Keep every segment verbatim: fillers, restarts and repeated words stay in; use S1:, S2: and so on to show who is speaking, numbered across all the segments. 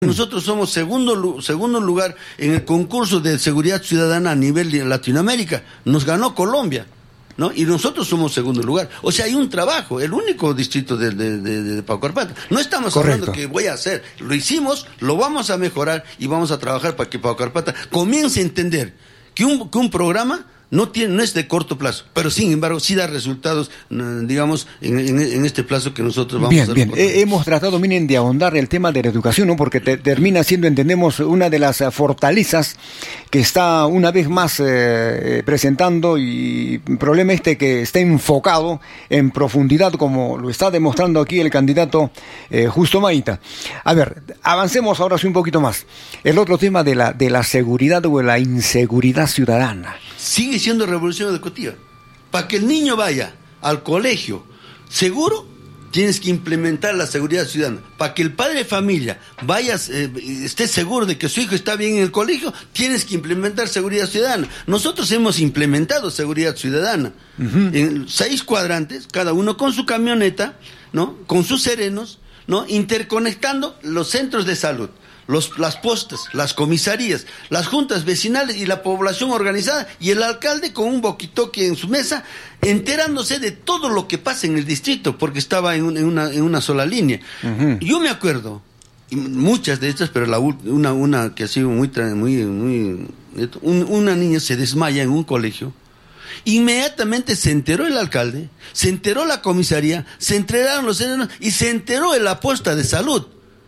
S1: Nosotros somos segundo, segundo lugar en el concurso de seguridad ciudadana a nivel de Latinoamérica. Nos ganó Colombia, ¿no? Y nosotros somos segundo lugar. O sea, hay un trabajo, el único distrito de, de, de, de Paucarpata. No estamos
S2: Correcto.
S1: hablando que voy a hacer. Lo hicimos, lo vamos a mejorar y vamos a trabajar para que Paucarpata comience a entender que un, que un programa no tiene, no es de corto plazo, pero sin embargo sí da resultados, digamos, en, en, en este plazo que nosotros vamos
S2: bien,
S1: a...
S2: Bien, bien, hemos tratado, miren, de ahondar el tema de la educación, ¿no? Porque te, termina siendo, entendemos, una de las fortalezas que está una vez más eh, presentando, y el problema este que está enfocado en profundidad, como lo está demostrando aquí el candidato eh, Justo Maita. A ver, avancemos ahora sí un poquito más. El otro tema de la, de la seguridad o la inseguridad ciudadana.
S1: Sigue siendo revolución educativa. Para que el niño vaya al colegio seguro, tienes que implementar la seguridad ciudadana. Para que el padre de familia vaya, eh, esté seguro de que su hijo está bien en el colegio, tienes que implementar seguridad ciudadana. Nosotros hemos implementado seguridad ciudadana. Uh-huh. En seis cuadrantes, cada uno con su camioneta, ¿no? Con sus serenos, ¿no? Interconectando los centros de salud. Los, las postas, las comisarías, las juntas vecinales y la población organizada, y el alcalde con un boquitoque en su mesa, enterándose de todo lo que pasa en el distrito, porque estaba en, un, en, una, en una sola línea. Uh-huh. Yo me acuerdo, y muchas de estas, pero la, una, una que ha sido muy, muy, muy un, una niña se desmaya en un colegio. Inmediatamente se enteró el alcalde, se enteró la comisaría, se enteraron los serenos y se enteró en la posta de salud.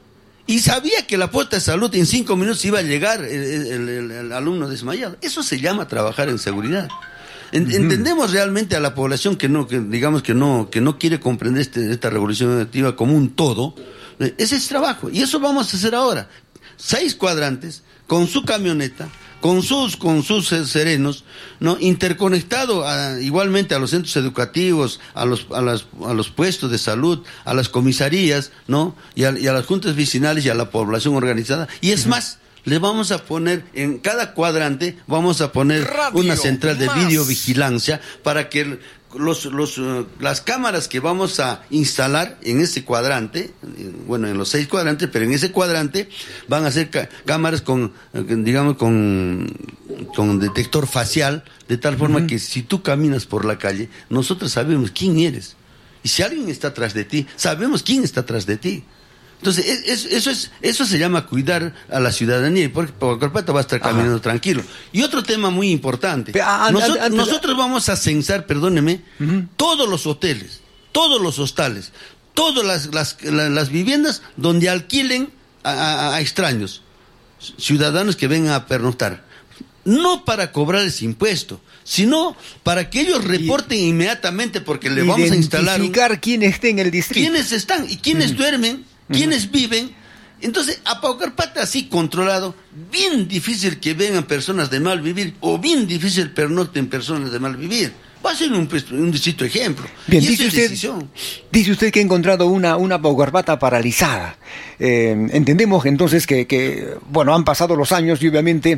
S1: Y sabía que la puerta de salud en cinco minutos iba a llegar el, el, el, el alumno desmayado. Eso se llama trabajar en seguridad. En, uh-huh. Entendemos realmente a la población que no, que digamos que no, que no quiere comprender este, esta revolución educativa como un todo. Ese es trabajo. Y eso vamos a hacer ahora. Seis cuadrantes, con su camioneta, con sus, con sus serenos, ¿no? Interconectado a, igualmente a los centros educativos, a los, a las, a los puestos de salud, a las comisarías, ¿no? Y a, y a las juntas vecinales y a la población organizada. Y es uh-huh. más, le vamos a poner en cada cuadrante, vamos a poner Radio, una central de más. videovigilancia para que el, los, los, uh, las cámaras que vamos a instalar en ese cuadrante, bueno, en los seis cuadrantes, pero en ese cuadrante van a ser ca- cámaras con, digamos, con, con detector facial, de tal forma uh-huh. que si tú caminas por la calle, nosotros sabemos quién eres. Y si alguien está atrás de ti, sabemos quién está atrás de ti. Entonces, es, es, eso es eso se llama cuidar a la ciudadanía, porque Paucarpata va a estar caminando Ajá. tranquilo. Y otro tema muy importante, Pero, a, nosotros, a, a, a, nosotros vamos a censar, perdóneme, uh-huh. todos los hoteles, todos los hostales, todas las, las, las, las viviendas donde alquilen a, a, a extraños, ciudadanos que vengan a pernoctar. No para cobrarles impuesto, sino para que ellos reporten y, inmediatamente, porque le vamos a instalar...
S2: Identificar quién esté en el distrito.
S1: Quiénes están y quiénes uh-huh. duermen, quiénes uh-huh. viven. Entonces, a Paucarpata así controlado, bien difícil que vengan personas de mal vivir, o bien difícil pernocten personas de mal vivir. Va a ser un, un distrito ejemplo.
S2: Bien,
S1: y
S2: dice, usted, dice usted que ha encontrado una, una Paucarpata paralizada. Eh, entendemos entonces que, que, bueno, han pasado los años y obviamente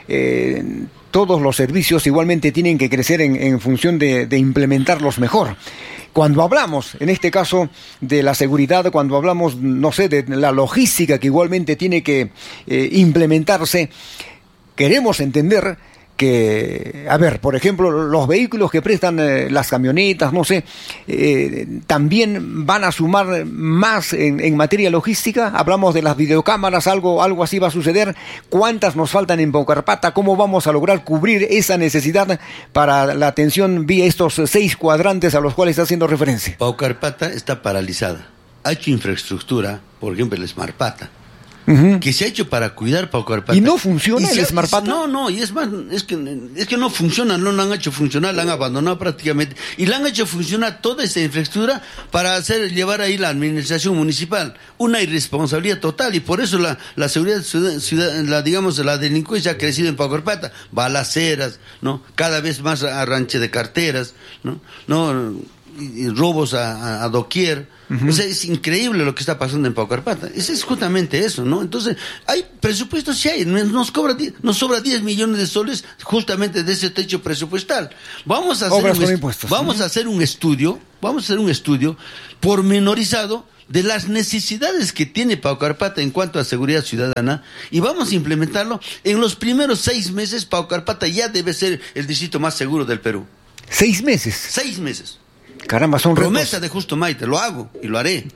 S2: eh, todos los servicios igualmente tienen que crecer en, en función de, de implementarlos mejor. Cuando hablamos, en este caso, de la seguridad, cuando hablamos, no sé, de la logística que igualmente tiene que eh, implementarse, queremos entender que, a ver, por ejemplo, los vehículos que prestan eh, las camionetas, no sé, eh, también van a sumar más en, en materia logística. Hablamos de las videocámaras, algo, algo así va a suceder. ¿Cuántas nos faltan en Paucarpata? ¿Cómo vamos a lograr cubrir esa necesidad para la atención vía estos seis cuadrantes a los cuales está haciendo referencia?
S1: Paucarpata está paralizada. Ha hecho infraestructura, por ejemplo, el Smartpata.
S2: Uh-huh.
S1: Que se ha hecho para cuidar Paucarpata.
S2: ¿Y no funciona el Smartpata?
S1: No, no, y es más, es que, es que no funciona, no lo han hecho funcionar, la han abandonado prácticamente. Y la han hecho funcionar toda esa infraestructura para hacer, llevar ahí la administración municipal. Una irresponsabilidad total, y por eso la, la seguridad ciudad, la, digamos, la delincuencia ha crecido en Paucarpata. Balaceras, ¿no? Cada vez más arranche de carteras, ¿no? No, y, y robos a, a, a doquier. Uh-huh. O sea, es increíble lo que está pasando en Paucarpata. Es, es justamente eso, ¿no? Entonces, hay presupuestos, sí hay. Nos, cobra, nos sobra diez millones de soles justamente de ese techo presupuestal. Vamos a hacer,
S2: Obras
S1: un,
S2: con impuestos.
S1: Vamos uh-huh. a hacer un estudio, vamos a hacer un estudio pormenorizado de las necesidades que tiene Paucarpata en cuanto a seguridad ciudadana, y vamos a implementarlo. En los primeros seis meses, Paucarpata ya debe ser el distrito más seguro del Perú.
S2: ¿Seis meses?
S1: Seis meses.
S2: Caramba, son retos.
S1: Promesa de Justo Maite, lo hago y lo haré.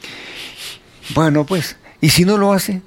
S2: Bueno, pues, ¿y si no lo hace?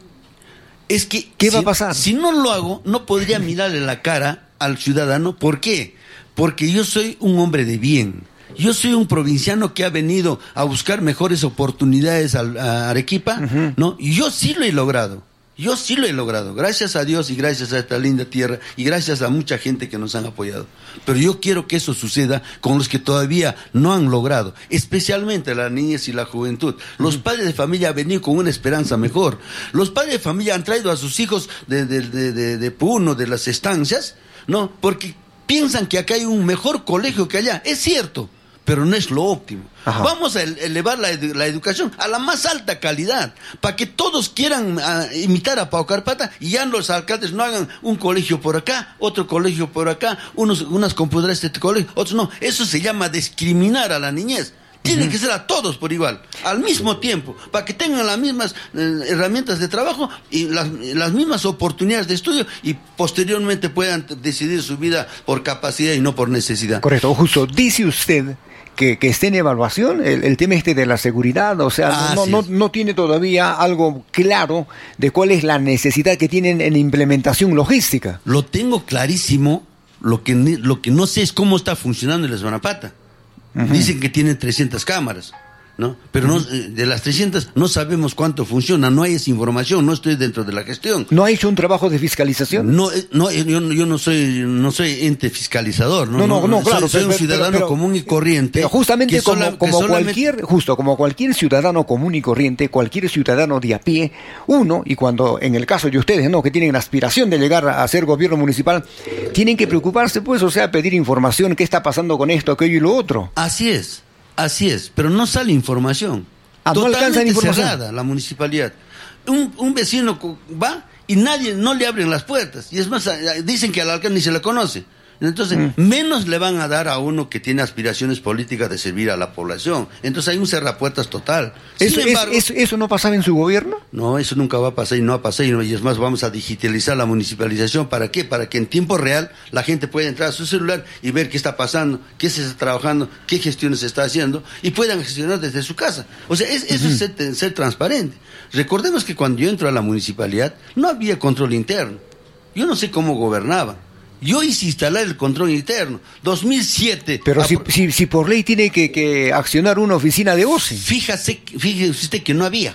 S1: Es que
S2: ¿Qué
S1: si,
S2: va a pasar?
S1: Si no lo hago, no podría mirarle la cara al ciudadano. ¿Por qué? Porque yo soy un hombre de bien. Yo soy un provinciano que ha venido a buscar mejores oportunidades a, a Arequipa, uh-huh. ¿no? Y yo sí lo he logrado. Yo sí lo he logrado, gracias a Dios y gracias a esta linda tierra y gracias a mucha gente que nos han apoyado. Pero yo quiero que eso suceda con los que todavía no han logrado, especialmente la niñez y la juventud. Los padres de familia han venido con una esperanza mejor. Los padres de familia han traído a sus hijos de, de, de, de, de Puno, de las estancias, ¿no? Porque piensan que acá hay un mejor colegio que allá. Es cierto, pero no es lo óptimo. Ajá. Vamos a elevar la, edu la educación a la más alta calidad, para que todos quieran uh, imitar a Paucarpata y ya los alcaldes no hagan un colegio por acá, otro colegio por acá, unos, unas computadoras de este colegio, otros no. Eso se llama discriminar a la niñez. Tiene uh-huh. que ser a todos por igual, al mismo tiempo, para que tengan las mismas eh, herramientas de trabajo y las, las mismas oportunidades de estudio y posteriormente puedan decidir su vida por capacidad y no por necesidad.
S2: Correcto, justo. Dice usted que, que esté en evaluación el, el tema este de la seguridad, o sea, ah, no, no, no tiene todavía algo claro de cuál es la necesidad que tienen en implementación logística.
S1: Lo tengo clarísimo, lo que, lo que no sé es cómo está funcionando el Esbanapata. Uh-huh. Dicen que tienen trescientas cámaras, ¿no? Pero no, de las trescientas no sabemos cuánto funciona, no hay esa información, no estoy dentro de la gestión.
S2: ¿No ha hecho un trabajo de fiscalización?
S1: No, no yo, yo no soy no soy ente fiscalizador, no,
S2: no, no, no, no claro,
S1: soy, soy
S2: pero,
S1: un ciudadano
S2: pero, pero,
S1: común y corriente.
S2: Pero justamente como,
S1: sola,
S2: como
S1: solamente...
S2: cualquier, justo como cualquier ciudadano común y corriente, cualquier ciudadano de a pie, uno, y cuando en el caso de ustedes, no, que tienen la aspiración de llegar a ser gobierno municipal, tienen que preocuparse, pues, o sea, pedir información, qué está pasando con esto, aquello y lo otro.
S1: Así es. Así es, pero no sale información.
S2: Ah, no
S1: totalmente
S2: información.
S1: cerrada la municipalidad. Un, un vecino va y nadie, no le abren las puertas. Y es más, dicen que al alcalde ni se le conoce. Entonces, mm. menos le van a dar a uno que tiene aspiraciones políticas de servir a la población. Entonces hay un cerrapuertas total.
S2: ¿Eso, Sin embargo, es, eso, ¿Eso no pasaba en su gobierno?
S1: No, eso nunca va a pasar y no va a pasar. Y es más, vamos a digitalizar la municipalización. ¿Para qué? Para que en tiempo real la gente pueda entrar a su celular y ver qué está pasando, qué se está trabajando, qué gestiones se está haciendo y puedan gestionar desde su casa. O sea, es, eso uh-huh. es ser, ser transparente. Recordemos que cuando yo entro a la municipalidad no había control interno. Yo no sé cómo gobernaban. Yo hice instalar el control interno. dos mil siete.
S2: Pero si, si, si por ley tiene que, que accionar una oficina de O C E.
S1: Fíjese, fíjese usted que no había.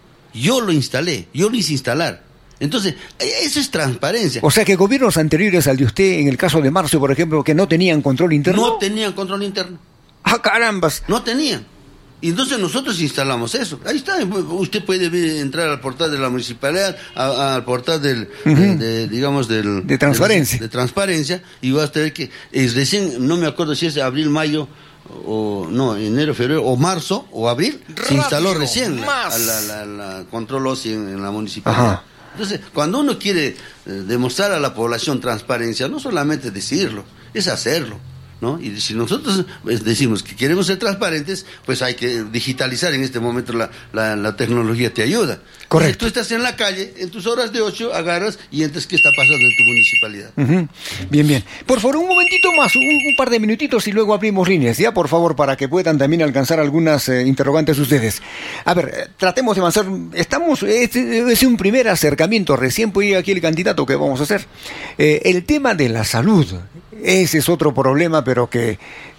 S1: Yo lo instalé, yo lo hice instalar. Entonces, eso es transparencia.
S2: O sea que gobiernos anteriores al de usted, en el caso de Marzo, por ejemplo, que no tenían control interno.
S1: No tenían control interno.
S2: ¡Ah, carambas!
S1: No tenían. Y entonces nosotros instalamos eso. Ahí está, usted puede entrar al portal de la municipalidad, a, al portal del, uh-huh. de, de, digamos, del...
S2: De transparencia.
S1: De, de transparencia, y vas a tener que, es recién, no me acuerdo si es abril, mayo, o no, enero, febrero, o marzo, o abril, Rápido, se instaló recién la, la, la, la control O C I en, en la municipalidad. Ajá. Entonces, cuando uno quiere eh, demostrar a la población transparencia, no solamente decirlo, es hacerlo. ¿No? Y si nosotros decimos que queremos ser transparentes, pues hay que digitalizar. En este momento la, la, la tecnología te ayuda.
S2: Correcto.
S1: Tú estás en la calle, en tus horas de ocio, agarras y entonces ¿qué está pasando en tu municipalidad?
S2: Uh-huh. Bien, bien. Por favor, un momentito más, un, un par de minutitos y luego abrimos líneas, ya, por favor, para que puedan también alcanzar algunas eh, interrogantes ustedes. A ver, eh, tratemos de avanzar. Estamos, es, es un primer acercamiento, recién puede ir aquí el candidato que vamos a hacer. Eh, el tema de la salud, ese es otro problema, pero que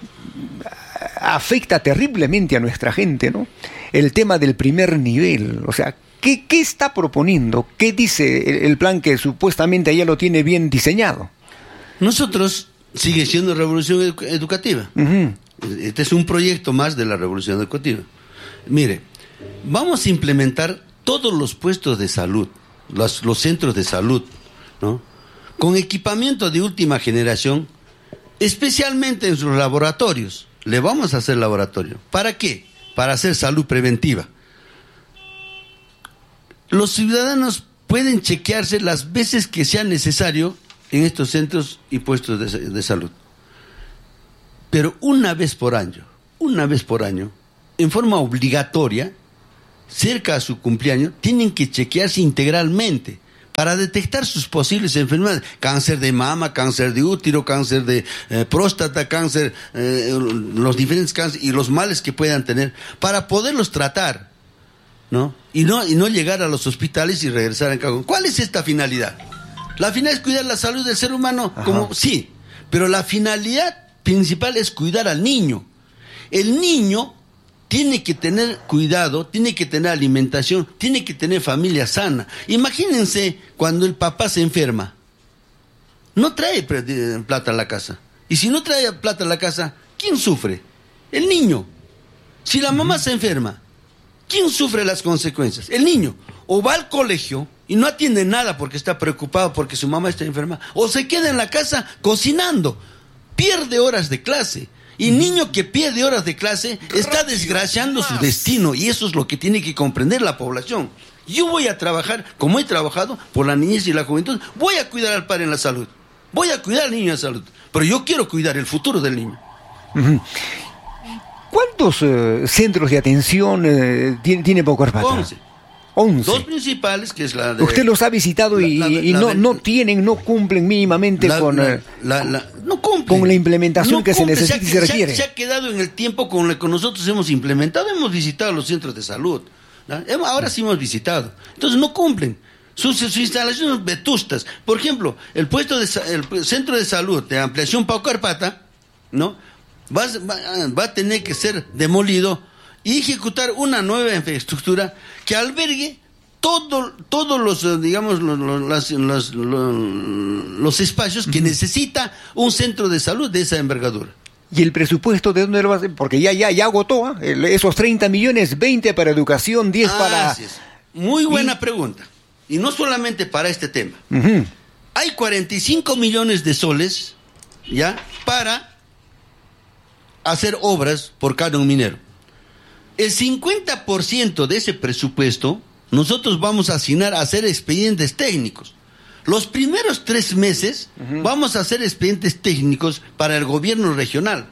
S2: afecta terriblemente a nuestra gente, ¿no? El tema del primer nivel, o sea, ¿qué, qué está proponiendo? ¿Qué dice el, el plan que supuestamente ya lo tiene bien diseñado?
S1: Nosotros sigue siendo revolución edu- educativa. Uh-huh. Este es un proyecto más de la revolución educativa. Mire, vamos a implementar todos los puestos de salud, los, los centros de salud, ¿no? Con equipamiento de última generación, especialmente en sus laboratorios. le vamos a hacer laboratorio. ¿Para qué? Para hacer salud preventiva. Los ciudadanos pueden chequearse las veces que sea necesario en estos centros y puestos de, de salud. Pero una vez por año, una vez por año, en forma obligatoria, cerca a su cumpleaños, tienen que chequearse integralmente para detectar sus posibles enfermedades. Cáncer de mama, cáncer de útero, cáncer de eh, próstata, cáncer, eh, los diferentes cánceres y los males que puedan tener, para poderlos tratar, ¿no? Y no, y no llegar a los hospitales y regresar en cagón. ¿Cuál es esta finalidad? La finalidad es cuidar la salud del ser humano, como sí, pero la finalidad principal es cuidar al niño. El niño tiene que tener cuidado, tiene que tener alimentación, tiene que tener familia sana. Imagínense cuando el papá se enferma, no trae plata a la casa. Y si no trae plata a la casa, ¿quién sufre? El niño. Si la mamá se enferma, ¿quién sufre las consecuencias? El niño. O va al colegio y no atiende nada porque está preocupado porque su mamá está enferma, o se queda en la casa cocinando, pierde horas de clase. Y niño que pierde horas de clase está desgraciando su destino, y eso es lo que tiene que comprender la población. Yo voy a trabajar, como he trabajado, por la niñez y la juventud, voy a cuidar al padre en la salud, voy a cuidar al niño en salud, pero yo quiero cuidar el futuro del niño.
S2: Uh-huh. ¿Cuántos uh, centros de atención uh, tiene, tiene Paucarpata?
S1: Once.
S2: Once.
S1: Dos principales, que es la de...
S2: Usted los ha visitado y, la, la, y la, no, la, no tienen, no cumplen mínimamente la, con,
S1: la, la, la, no cumplen,
S2: con la implementación no que
S1: cumple,
S2: se necesita y se requiere.
S1: Se ha, se ha quedado en el tiempo con lo que nosotros hemos implementado. Hemos visitado los centros de salud, ¿no? Ahora sí hemos visitado. Entonces no cumplen. Sus, sus instalaciones vetustas. Por ejemplo, el puesto de el centro de salud de ampliación Paucarpata, ¿no? Va, va, va a tener que ser demolido y ejecutar una nueva infraestructura que albergue todo, todos los, digamos, los, los, los, los, los espacios que necesita un centro de salud de esa envergadura.
S2: ¿Y el presupuesto de dónde lo va a hacer? Porque ya, ya, ya agotó, ¿eh? Esos treinta millones, veinte para educación, diez ah, para...
S1: Así es. Muy buena y... pregunta. Y no solamente para este tema.
S2: Uh-huh.
S1: Hay cuarenta y cinco millones de soles, ¿ya?, para hacer obras por canon minero. El cincuenta por ciento de ese presupuesto nosotros vamos a asignar a hacer expedientes técnicos. Los primeros tres meses uh-huh. vamos a hacer expedientes técnicos para el gobierno regional.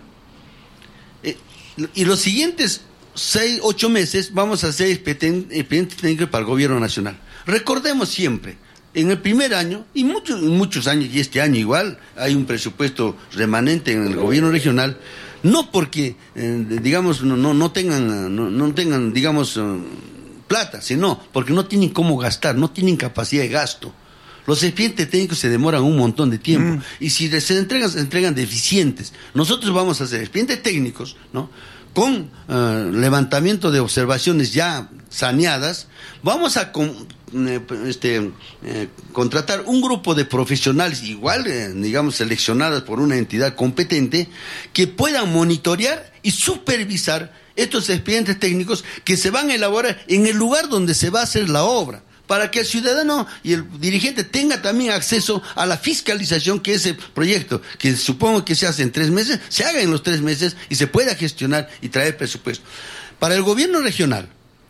S1: Eh, y los siguientes seis, ocho meses vamos a hacer expedientes técnicos para el gobierno nacional. Recordemos siempre, en el primer año, y muchos, muchos años, y este año igual, hay un presupuesto remanente en el gobierno regional. No porque, eh, digamos, no, no, no tengan, no, no tengan, digamos, uh, plata, sino porque no tienen cómo gastar, no tienen capacidad de gasto. Los expedientes técnicos se demoran un montón de tiempo, mm. y si se entregan, se entregan deficientes. Nosotros vamos a hacer expedientes técnicos, ¿no?, con uh, levantamiento de observaciones ya saneadas. Vamos a con, eh, este, eh, contratar un grupo de profesionales igual, eh, digamos, seleccionadas por una entidad competente, que puedan monitorear y supervisar estos expedientes técnicos que se van a elaborar en el lugar donde se va a hacer la obra, para que el ciudadano y el dirigente tenga también acceso a la fiscalización que ese proyecto, que supongo que se hace en tres meses, se haga en los tres meses y se pueda gestionar y traer presupuesto. Para el gobierno regional,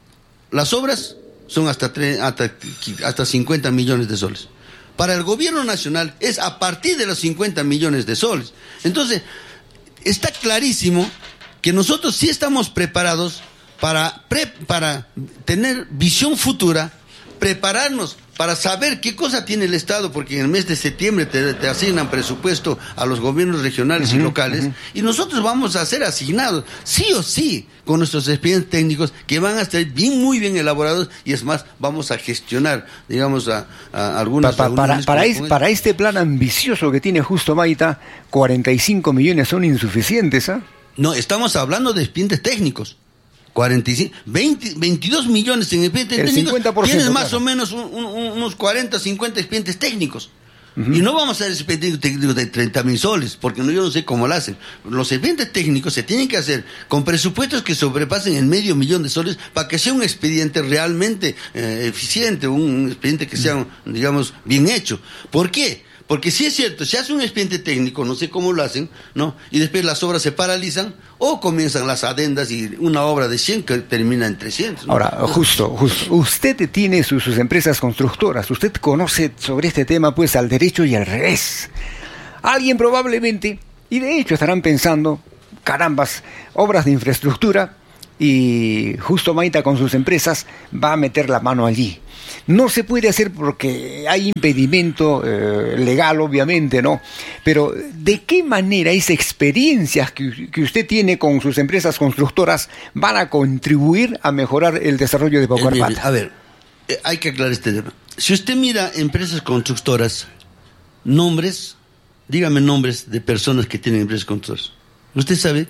S1: las obras son hasta, tres, hasta, hasta cincuenta millones de soles. Para el gobierno nacional es a partir de los cincuenta millones de soles. Entonces, está clarísimo que nosotros sí estamos preparados para, pre, para tener visión futura, prepararnos para saber qué cosa tiene el Estado, porque en el mes de septiembre te, te asignan presupuesto a los gobiernos regionales uh-huh, y locales, uh-huh. y nosotros vamos a ser asignados, sí o sí, con nuestros expedientes técnicos, que van a estar bien, muy bien elaborados, y es más, vamos a gestionar, digamos, a, a algunas...
S2: Pa, pa, para, para, es, para este plan ambicioso que tiene Justo Maita, cuarenta y cinco millones son insuficientes, ¿ah? ¿eh?
S1: No, estamos hablando de expedientes técnicos. cuarenta y cinco, veinte, veintidós millones en expedientes
S2: el
S1: técnicos, tienes más
S2: claro.
S1: o menos un, un, unos cuarenta, cincuenta expedientes técnicos. Uh-huh. Y no vamos a hacer expedientes técnicos de treinta mil soles, porque no, yo no sé cómo lo hacen. Los expedientes técnicos se tienen que hacer con presupuestos que sobrepasen el medio millón de soles para que sea un expediente realmente eh, eficiente, un expediente que sea, digamos, bien hecho. ¿Por qué? Porque sí es cierto, se hace un expediente técnico, no sé cómo lo hacen, ¿no? Y después las obras se paralizan o comienzan las adendas y una obra de cien que termina en trescientos, ¿no?
S2: Ahora, justo, justo, usted tiene sus, sus empresas constructoras, usted conoce sobre este tema pues al derecho y al revés. Alguien probablemente, y de hecho estarán pensando, carambas, obras de infraestructura, y justo Maita con sus empresas va a meter la mano allí. No se puede hacer porque hay impedimento eh, legal, obviamente, ¿no? Pero ¿de qué manera esas experiencias que, que usted tiene con sus empresas constructoras van a contribuir a mejorar el desarrollo de Pauco Arpata?
S1: A ver, eh, hay que aclarar este tema. Si usted mira empresas constructoras, nombres, dígame nombres de personas que tienen empresas constructoras. ¿Usted sabe?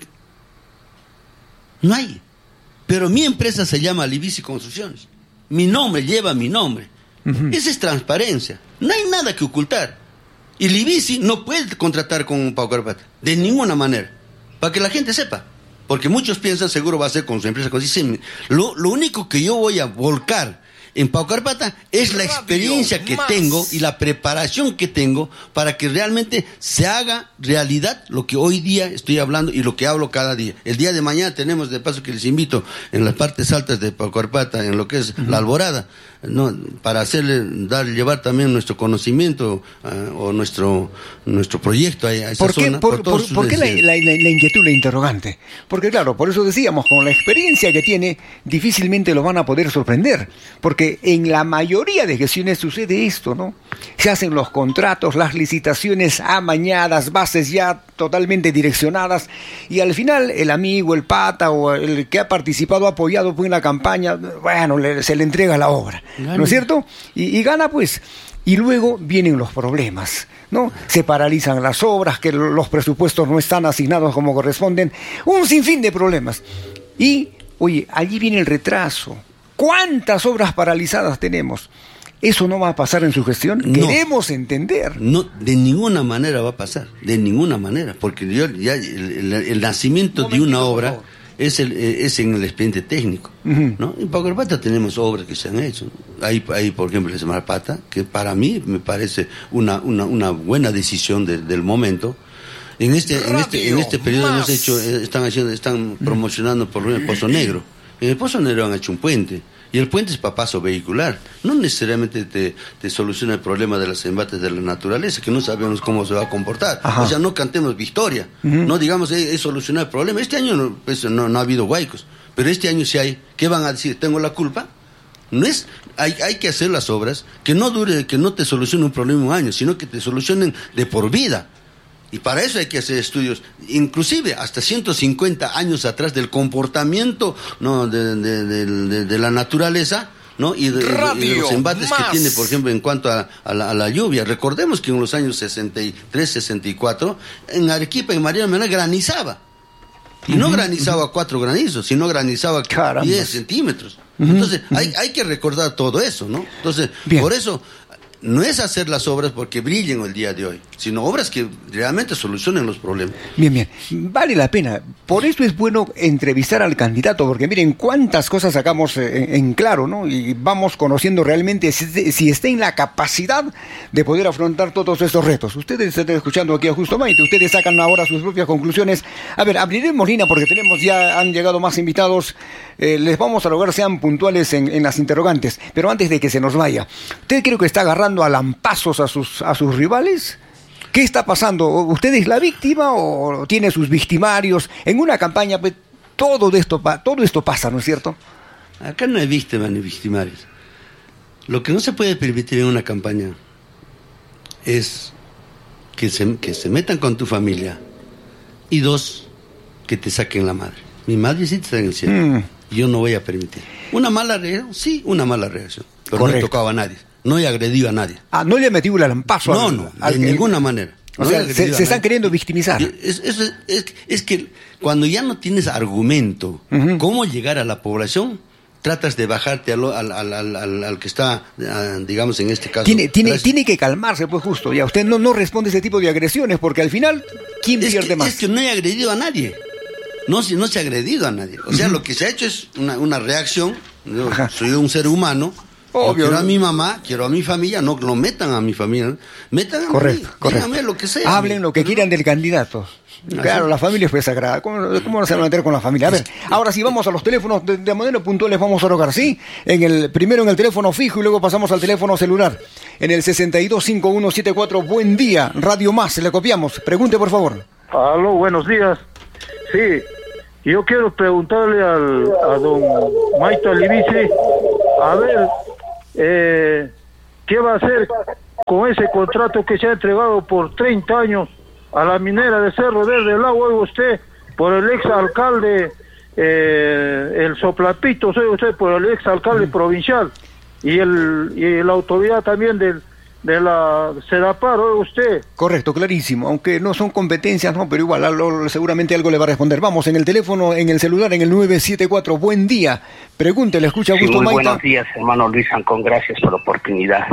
S1: No hay. Pero mi empresa se llama Libisi Construcciones. Mi nombre lleva mi nombre. Uh-huh. Esa es transparencia. No hay nada que ocultar. Y Libisi no puede contratar con Pauco Arpata. De ninguna manera. Para que la gente sepa. Porque muchos piensan seguro va a ser con su empresa. Sí, lo, lo único que yo voy a volcar en Pauco Arpata es la experiencia que tengo y la preparación que tengo para que realmente se haga realidad lo que hoy día estoy hablando y lo que hablo cada día. El día de mañana tenemos, de paso que les invito, en las partes altas de Pauco Arpata, en lo que es uh-huh. la Alborada, no, para hacerle, dar, llevar también nuestro conocimiento uh, o nuestro nuestro proyecto a, a esa
S2: ¿Por qué,
S1: zona.
S2: por, por, por, ¿por qué la, la, la inquietud, la interrogante? Porque claro, por eso decíamos, con la experiencia que tiene, difícilmente lo van a poder sorprender, porque en la mayoría de gestiones sucede esto, ¿no? Se hacen los contratos, las licitaciones amañadas, bases ya totalmente direccionadas, y al final el amigo, el pata o el que ha participado, apoyado pues, en la campaña, bueno, le, se le entrega la obra. ¿No es cierto? Y, y gana pues, y luego vienen los problemas, ¿no? Se paralizan las obras, que los presupuestos no están asignados como corresponden, un sinfín de problemas. Y, oye, allí viene el retraso. ¿Cuántas obras paralizadas tenemos? ¿Eso no va a pasar en su gestión? No, queremos entender.
S1: No, de ninguna manera va a pasar, de ninguna manera, porque yo, ya el, el, el nacimiento de una obra es, el, es en el expediente técnico, uh-huh. ¿no? En Pauco Arpata tenemos obras que se han hecho. Hay, hay por ejemplo, el Semarpata, que para mí me parece una, una, una buena decisión de, del momento. En este, en este, en este periodo hemos hecho, están haciendo, están promocionando por ejemplo el Pozo Negro. En el Pozo Negro han hecho un puente. Y el puente es para paso vehicular. No necesariamente te, te soluciona el problema de los embates de la naturaleza, que no sabemos cómo se va a comportar. Ajá. O sea, no cantemos victoria. Uh-huh. No digamos, es eh, solucionar el problema. Este año no, pues, no, no ha habido huaicos. Pero este año sí hay. ¿Qué van a decir? ¿Tengo la culpa? No es, hay, hay que hacer las obras que no dure, que no te solucione un problema un año, sino que te solucionen de por vida. Y para eso hay que hacer estudios, inclusive hasta ciento cincuenta años atrás, del comportamiento, ¿no? de, de, de, de, de la naturaleza, ¿no? Y de, y de los embates más. que tiene, por ejemplo, en cuanto a, a, la, a la lluvia. Recordemos que en los años sesenta y tres, sesenta y cuatro, en Arequipa y Mariano Menor granizaba. Y uh-huh, no granizaba uh-huh. cuatro granizos, sino granizaba Caramba. diez centímetros. Uh-huh, Entonces, uh-huh. hay, hay que recordar todo eso, ¿no? Entonces, Bien. por eso... No es hacer las obras porque brillen el día de hoy, sino obras que realmente solucionen los problemas.
S2: Bien, bien. Vale la pena. Por eso es bueno entrevistar al candidato, porque miren cuántas cosas sacamos en, en claro, ¿no? Y vamos conociendo realmente si, si está en la capacidad de poder afrontar todos estos retos. Ustedes están escuchando aquí a Justo Maite, ustedes sacan ahora sus propias conclusiones. A ver, abriremos línea porque tenemos ya, han llegado más invitados. Eh, les vamos a lograr sean puntuales en, en las interrogantes. Pero antes de que se nos vaya, ¿usted creo que está agarrando a lampazos a sus, a sus rivales? ¿Qué está pasando? ¿Usted es la víctima o tiene sus victimarios? En una campaña, pues, todo, de esto, todo esto pasa, ¿no es cierto?
S1: Acá no hay víctimas ni victimarios. Lo que no se puede permitir en una campaña es que se, que se metan con tu familia y dos, que te saquen la madre. Mi madre sí está en el cielo. Mm. Yo no voy a permitir. ¿Una mala reacción? Sí, una mala reacción. Pero Correcto. no he tocado a nadie. No he agredido a nadie.
S2: Ah, no le ha metido el lampazo.
S1: No, al, no, al, de al, ninguna manera.
S2: O no sea, se, se están queriendo victimizar.
S1: Es, es, es, es, es que cuando ya no tienes argumento, uh-huh. cómo llegar a la población, tratas de bajarte al, al, al, al, al que está, digamos, en este caso.
S2: Tiene, tiene, tiene que calmarse, pues justo. Ya usted no, no responde a ese tipo de agresiones, porque al final, ¿quién
S1: es
S2: pierde
S1: que,
S2: más?
S1: Es que no he agredido a nadie. No, no se ha agredido a nadie. O sea, uh-huh. lo que se ha hecho es una, una reacción. Yo soy un ser humano. Obvio. Yo quiero a mi mamá, quiero a mi familia, no lo metan a mi familia, metan a
S2: correcto,
S1: mí,
S2: correcto.
S1: díganme lo que sea.
S2: Hablen lo que ¿no? quieran del candidato. Claro, la familia fue sagrada. ¿Cómo, cómo no se van a meter con la familia? A ver, ahora sí vamos a los teléfonos de, de manera puntual, les vamos a rogar, ¿sí? En el, primero en el teléfono fijo y luego pasamos al teléfono celular. En el sesenta y dos cincuenta y uno setenta y cuatro, buen día, Radio Más, le copiamos. Pregunte, por favor.
S3: Aló, buenos días. Sí, yo quiero preguntarle al, a don Maita Libici, a ver, eh, ¿qué va a hacer con ese contrato que se ha entregado por treinta años a la minera de Cerro Verde del Lago, oiga usted, por el ex alcalde, eh, el Soplapito, oiga usted, por el ex alcalde mm. provincial, y el y la autoridad también del de la Sedapar, oiga usted?
S2: Correcto, clarísimo, aunque no son competencias, no, pero igual algo, seguramente algo le va a responder. Vamos, en el teléfono, en el celular, en el nueve siete cuatro, buen día. Pregúntele, escucha Augusto
S4: sí, muy
S2: Maita.
S4: Buenos días, hermano Luis Ancón, gracias por la oportunidad.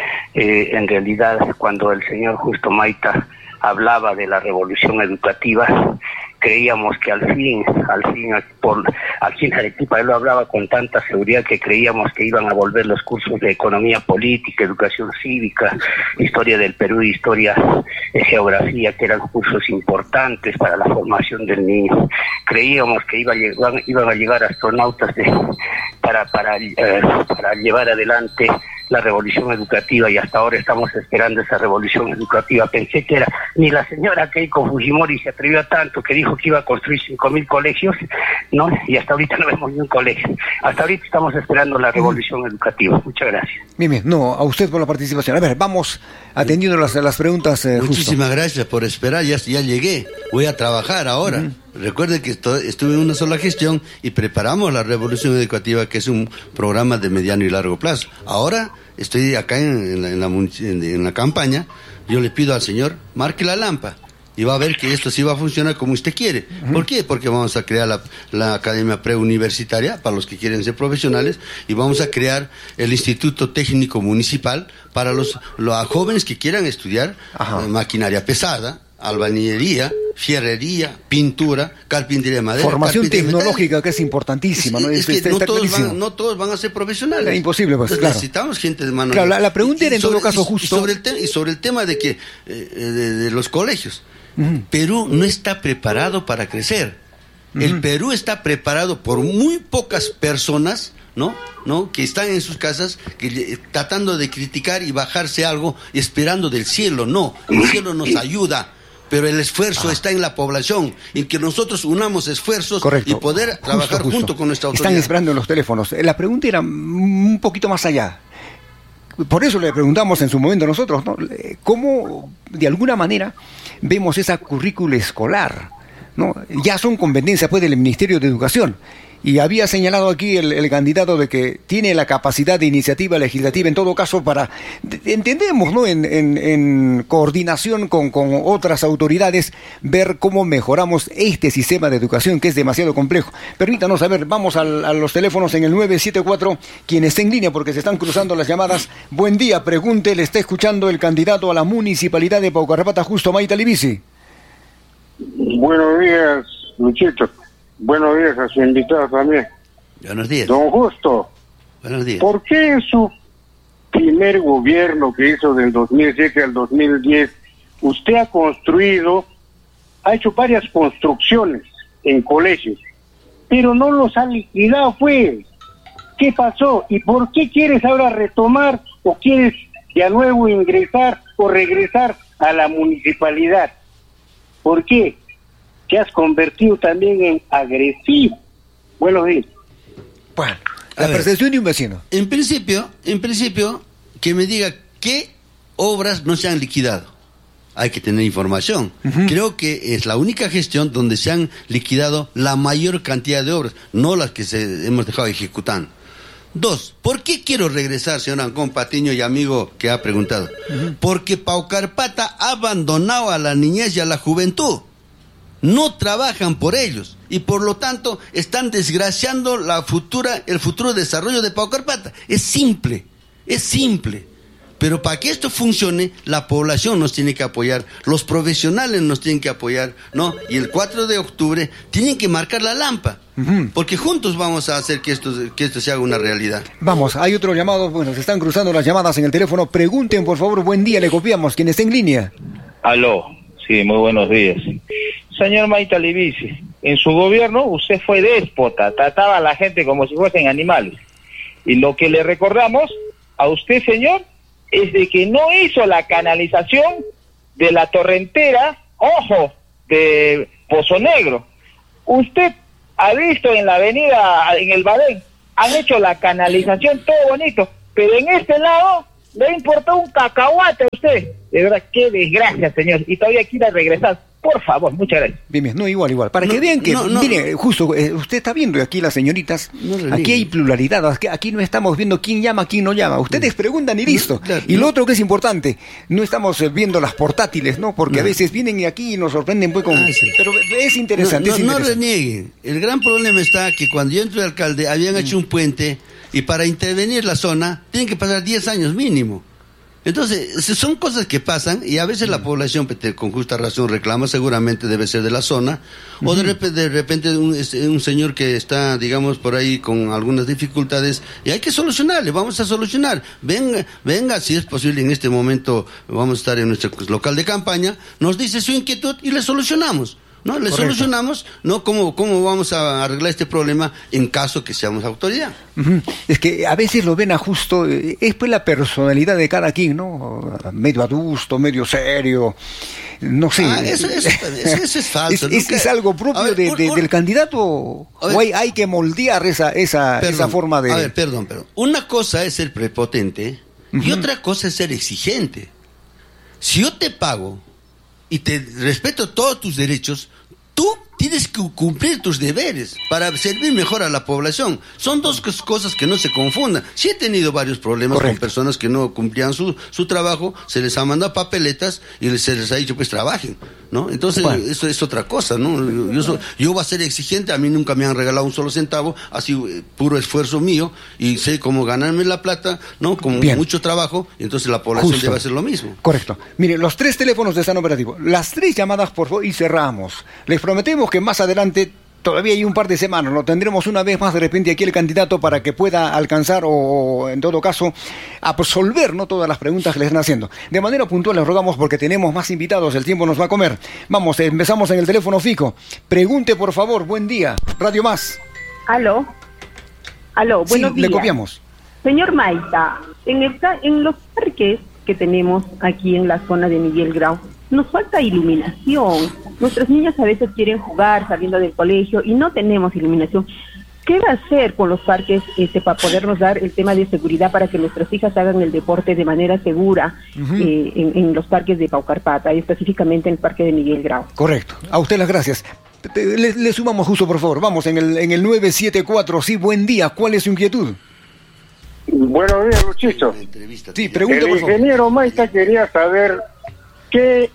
S4: Eh, en realidad, cuando el señor Justo Maita hablaba de la revolución educativa, creíamos que al fin, al fin, por aquí en Arequipa, él lo hablaba con tanta seguridad que creíamos que iban a volver los cursos de economía política, educación cívica, historia del Perú, historia de geografía, que eran cursos importantes para la formación del niño. Creíamos que iba a llegar, iban a llegar astronautas de, para, para, eh, para llevar adelante la revolución educativa, y hasta ahora estamos esperando esa revolución educativa. Pensé que era, ni la señora Keiko Fujimori se atrevió a tanto, que dijo que iba a construir cinco mil colegios, ¿no? Y hasta ahorita no vemos ni un colegio. Hasta ahorita estamos esperando la revolución educativa. Muchas gracias.
S2: Bien, bien. No, a usted por la participación. A ver, vamos atendiendo las, las preguntas. Eh,
S1: Muchísimas
S2: justo.
S1: gracias por esperar, ya, ya llegué. Voy a trabajar ahora. Uh-huh. Recuerde que esto, estuve en una sola gestión y preparamos la revolución educativa, que es un programa de mediano y largo plazo. Ahora estoy acá en, en, la, en, la, en, en la campaña. Yo le pido al señor, marque la lámpara y va a ver que esto sí va a funcionar como usted quiere. Uh-huh. ¿Por qué? Porque vamos a crear la, la academia preuniversitaria para los que quieren ser profesionales, y vamos a crear el Instituto Técnico Municipal para los, los jóvenes que quieran estudiar eh, maquinaria pesada, albañilería, fierrería, pintura, carpintería de madera.
S2: Formación tecnológica metal, que es importantísima.
S1: Es,
S2: ¿no?
S1: es
S2: es,
S1: que no todos, van, no todos van a ser profesionales.
S2: Es imposible, pues,
S1: Entonces,
S2: claro.
S1: Necesitamos gente de mano.
S2: Claro, la, la pregunta
S1: y,
S2: era en
S1: sobre,
S2: todo caso
S1: y,
S2: justo.
S1: Y sobre el, te, y sobre el tema de que eh, de, de los colegios. Uh-huh. Perú no está preparado para crecer. Uh-huh. El Perú está preparado por muy pocas personas, ¿no? ¿no? Que están en sus casas que, tratando de criticar y bajarse algo esperando del cielo. No, el cielo nos ayuda. Pero el esfuerzo ah. está en la población, en que nosotros unamos esfuerzos. Correcto. Y poder trabajar justo, justo. junto con nuestra autoridad.
S2: Están esperando en los teléfonos. La pregunta era un poquito más allá. Por eso le preguntamos en su momento nosotros, ¿no? ¿Cómo, de alguna manera, vemos esa currícula escolar? ¿No? Ya son competencias pues del Ministerio de Educación. Y había señalado aquí el, el candidato de que tiene la capacidad de iniciativa legislativa, en todo caso, para, entendemos, ¿no? En, en, en coordinación con, con otras autoridades, ver cómo mejoramos este sistema de educación que es demasiado complejo. Permítanos, a ver, vamos al, a los teléfonos en el nueve siete cuatro, quien esté en línea, porque se están cruzando las llamadas. Buen día, pregunte, le está escuchando el candidato a la municipalidad de Paucarapata, Justo Maita Libici.
S5: Buenos días, Luchito. Buenos días a su invitada también.
S1: Buenos días.
S5: Don Justo.
S1: Buenos días.
S5: ¿Por qué en su primer gobierno que hizo del dos mil siete al dos mil diez, usted ha construido, ha hecho varias construcciones en colegios, pero no los ha liquidado, pues? ¿Qué pasó? ¿Y por qué quieres ahora retomar o quieres de nuevo ingresar o regresar a la municipalidad? ¿Por qué? Que has convertido también en agresivo. Buenos días.
S2: Bueno, la ver, percepción de un vecino.
S1: En principio, en principio, que me diga qué obras no se han liquidado. Hay que tener información. Uh-huh. Creo que es la única gestión donde se han liquidado la mayor cantidad de obras, no las que se hemos dejado ejecutando. Dos, ¿por qué quiero regresar, señor Ancón Patiño y amigo que ha preguntado? Uh-huh. Porque Paucarpata ha abandonado a la niñez y a la juventud. No trabajan por ellos y por lo tanto están desgraciando la futura, el futuro desarrollo de Paucarpata. Es simple, es simple. Pero para que esto funcione, la población nos tiene que apoyar, los profesionales nos tienen que apoyar, ¿no? Y el cuatro de octubre tienen que marcar la lámpara, uh-huh. porque juntos vamos a hacer que esto, que esto se haga una realidad.
S2: Vamos, hay otro llamado, bueno, se están cruzando las llamadas en el teléfono. Pregunten, por favor, buen día, le copiamos. ¿Quién está en línea?
S6: Aló, sí, muy buenos días. Señor Maita Libici, en su gobierno usted fue déspota, trataba a la gente como si fuesen animales. Y lo que le recordamos a usted, señor, es de que no hizo la canalización de la torrentera, ojo, de Pozo Negro. Usted ha visto en la avenida, en el Badén, han hecho la canalización, todo bonito, pero en este lado le importó un cacahuate a usted. De verdad, qué desgracia, señor, y todavía quiere regresar. Por favor, muchas gracias.
S2: Bien, bien, no, igual, igual. Para no, que vean que, no, no, mire, justo, eh, usted está viendo aquí las señoritas, no aquí hay pluralidad, aquí, aquí no estamos viendo quién llama, quién no llama. Ustedes preguntan y listo. No, claro, y lo no. otro que es importante, no estamos eh, viendo las portátiles, ¿no? Porque no. a veces vienen aquí y nos sorprenden pues con... Ah, sí. Pero es interesante,
S1: no,
S2: es
S1: no,
S2: interesante.
S1: No renieguen. El gran problema está que cuando yo entré de alcalde, habían mm. hecho un puente y para intervenir la zona, tienen que pasar diez años mínimo. Entonces, son cosas que pasan y a veces la población, con justa razón, reclama, seguramente debe ser de la zona, uh-huh. o de repente, de repente un, un señor que está, digamos, por ahí con algunas dificultades, y hay que solucionarle, vamos a solucionar. Venga, venga, si es posible, en este momento vamos a estar en nuestro local de campaña, nos dice su inquietud y le solucionamos. ¿No? Le Correcto. solucionamos, ¿no? ¿Cómo, ¿Cómo vamos a arreglar este problema en caso que seamos autoridad?
S2: Uh-huh. Es que a veces lo ven a justo, eh, es pues la personalidad de cada quien, ¿no? Medio adusto, medio serio, no sé.
S1: Ah, eso, eso, eso, eso es falso.
S2: ¿Es, es, es algo propio ver, de, de, un, del candidato ver, o hay, hay que moldear esa, esa, perdón, esa forma de...
S1: A ver, perdón, perdón. Una cosa es ser prepotente uh-huh. y otra cosa es ser exigente. Si yo te pago y te respeto todos tus derechos, tú tienes que cumplir tus deberes para servir mejor a la población. Son dos cosas que no se confundan. Sí he tenido varios problemas Correcto. con personas que no cumplían su, su trabajo, se les ha mandado papeletas y se les ha dicho pues trabajen, ¿no? Entonces bueno. eso es otra cosa, ¿no? Yo, so, yo voy a ser exigente, a mí nunca me han regalado un solo centavo, ha sido eh, puro esfuerzo mío y sé cómo ganarme la plata, ¿no? Con Bien. mucho trabajo, y entonces la población Justo. debe hacer lo mismo.
S2: Correcto. Mire, los tres teléfonos están operativos, las tres llamadas por favor y cerramos. Les prometemos que más adelante, todavía hay un par de semanas, lo tendremos una vez más de repente aquí el candidato para que pueda alcanzar o en todo caso absolver no todas las preguntas que le están haciendo. De manera puntual les rogamos porque tenemos más invitados, el tiempo nos va a comer. Vamos, empezamos en el teléfono fijo. Pregunte por favor, buen día. Radio Más.
S7: Aló. Aló, buenos
S2: sí,
S7: días.
S2: Le copiamos.
S7: Señor Maita, en, el, en los parques que tenemos aquí en la zona de Miguel Grau, nos falta iluminación. Nuestros niños a veces quieren jugar saliendo del colegio y no tenemos iluminación. ¿Qué va a hacer con los parques este, para podernos dar el tema de seguridad para que nuestras hijas hagan el deporte de manera segura uh-huh. eh, en, en los parques de Paucarpata y específicamente en el parque de Miguel Grau?
S2: Correcto. A usted las gracias. Le, le sumamos justo, por favor. Vamos, en el, en el nueve siete cuatro. Sí, buen día. ¿Cuál es su inquietud?
S5: Buenos días, Luchito.
S2: Sí, pregunte,
S5: el
S2: por favor.
S5: ingeniero Maita quería saber qué...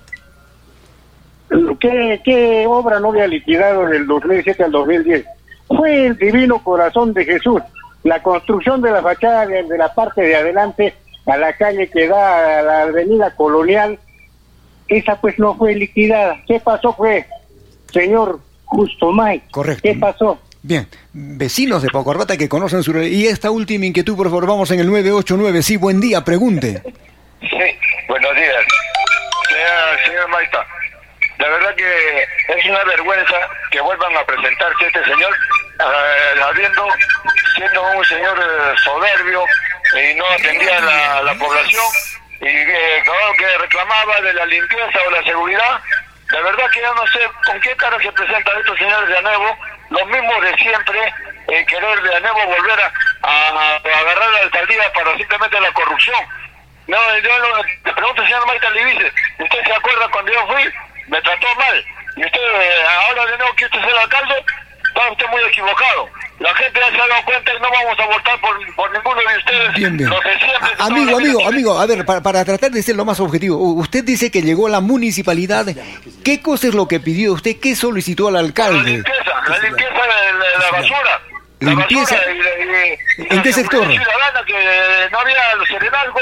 S5: ¿Qué, ¿Qué obra no había liquidado del dos mil siete al dos mil diez? Fue el Divino Corazón de Jesús, la construcción de la fachada de, de la parte de adelante a la calle que da a la avenida Colonial. Esa pues no fue liquidada. ¿Qué pasó fue, señor Justo Mike?
S2: Correcto.
S5: ¿Qué pasó?
S2: Bien, vecinos de Paucarpata que conocen su... Y esta última inquietud, por favor, vamos en el nueve ocho nueve. Sí, buen día, pregunte.
S8: Sí, buenos días. Señor, señor Maita, la verdad que es una vergüenza que vuelvan a presentarse este señor, eh, habiendo, siendo un señor eh, soberbio y no atendía a la, la población y eh, que reclamaba de la limpieza o la seguridad. La verdad que yo no sé con qué cara se presentan estos señores de nuevo, los mismos de siempre, eh, querer de nuevo volver a, a, a agarrar la alcaldía para simplemente la corrupción. No, yo lo, le pregunto al señor Maita Libici, ¿usted se acuerda cuando yo fui? Me trató mal, y usted eh, ahora de nuevo que usted es el alcalde, está usted muy equivocado. La gente ya se ha dado cuenta y no vamos a votar por, por ninguno de ustedes.
S2: Bien, bien.
S8: Los de siempre,
S2: a, amigo, amigo, que... amigo, a ver, para, para tratar de ser lo más objetivo, usted dice que llegó a la municipalidad, ¿qué cosa es lo que pidió usted? ¿Qué solicitó al alcalde?
S8: La limpieza, la limpieza de, de la basura. La
S2: ¿Limpieza?
S8: Basura y, y, y
S2: ¿En qué sector?
S8: Ciudadana que no había serenazgo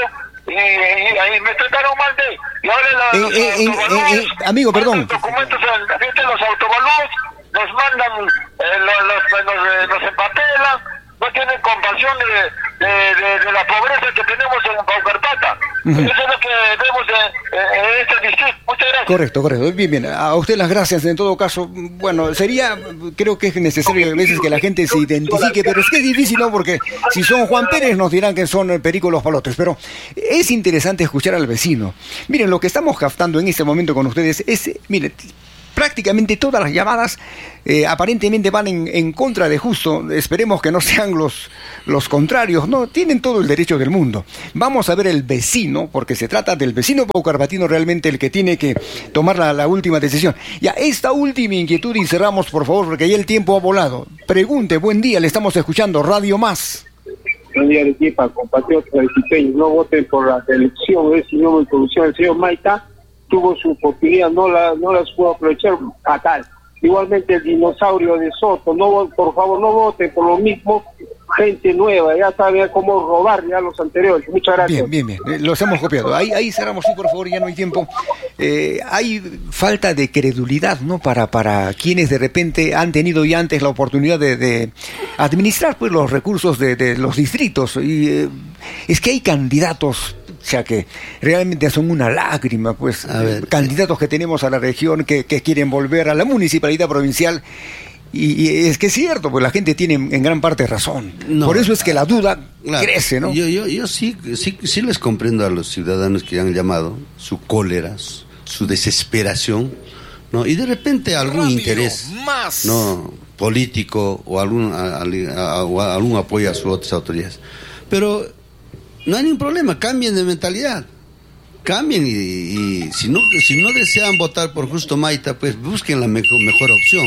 S8: y, y, y me trataron mal de... Y ahora la,
S2: Eh,
S8: los
S2: eh, eh,
S8: autovalúos,
S2: eh, eh, amigo, perdón.
S8: Los documentos, la gente de los autovalúos nos mandan, eh, los, los, nos, eh, nos empapelan, no tienen compasión de, de, de, de la pobreza que tenemos en Paucarpata. Uh-huh. Eso es lo que vemos en, en, en este distrito. Muchas gracias.
S2: Correcto, correcto. Bien, bien. A usted las gracias. En todo caso, bueno, sería, creo que es necesario a veces que la gente se identifique, pero es que es difícil, ¿no? Porque si son Juan Pérez nos dirán que son Perico los Palotes, pero es interesante escuchar al vecino. Miren, lo que estamos captando en este momento con ustedes es, miren, prácticamente todas las llamadas eh, aparentemente van en, en contra de Justo. Esperemos que no sean los, los contrarios. No, tienen todo el derecho del mundo. Vamos a ver el vecino, porque se trata del vecino paucarpatino realmente el que tiene que tomar la, la última decisión. Ya, esta última inquietud y cerramos, por favor, porque ya el tiempo ha volado. Pregunte, buen día, le estamos escuchando, Radio Más.
S5: Buen día, Arequipa, compatriotas arequipeños, no voten por la elección, es si no me producción el señor Maita tuvo su oportunidad, no la no las pudo aprovechar, fatal. Igualmente el dinosaurio de Soto, no por favor no voten por lo mismo, gente nueva, ya saben cómo robar ya los anteriores. Muchas gracias.
S2: Bien, bien, bien, los hemos copiado. Ahí, ahí cerramos, sí, por favor, ya no hay tiempo. Eh, hay falta de credulidad, ¿no? Para, para quienes de repente han tenido ya antes la oportunidad de, de administrar pues los recursos de, de los distritos. Y eh, es que hay candidatos, o sea, que realmente son una lágrima, pues, ver, candidatos que tenemos a la región que, que quieren volver a la municipalidad provincial. Y, y es que es cierto, pues la gente tiene en gran parte razón. No, por eso es que la duda claro, crece, ¿no?
S1: Yo, yo, yo sí, sí, sí les comprendo a los ciudadanos que han llamado, su cólera, su, su desesperación, ¿no? Y de repente algún Radio interés más. ¿no? político o algún, a, a, a, o algún apoyo a sus otras autoridades. Pero no hay ningún problema, cambien de mentalidad. Cambien y, y si no si no desean votar por Justo Maita, pues busquen la mejor, mejor opción.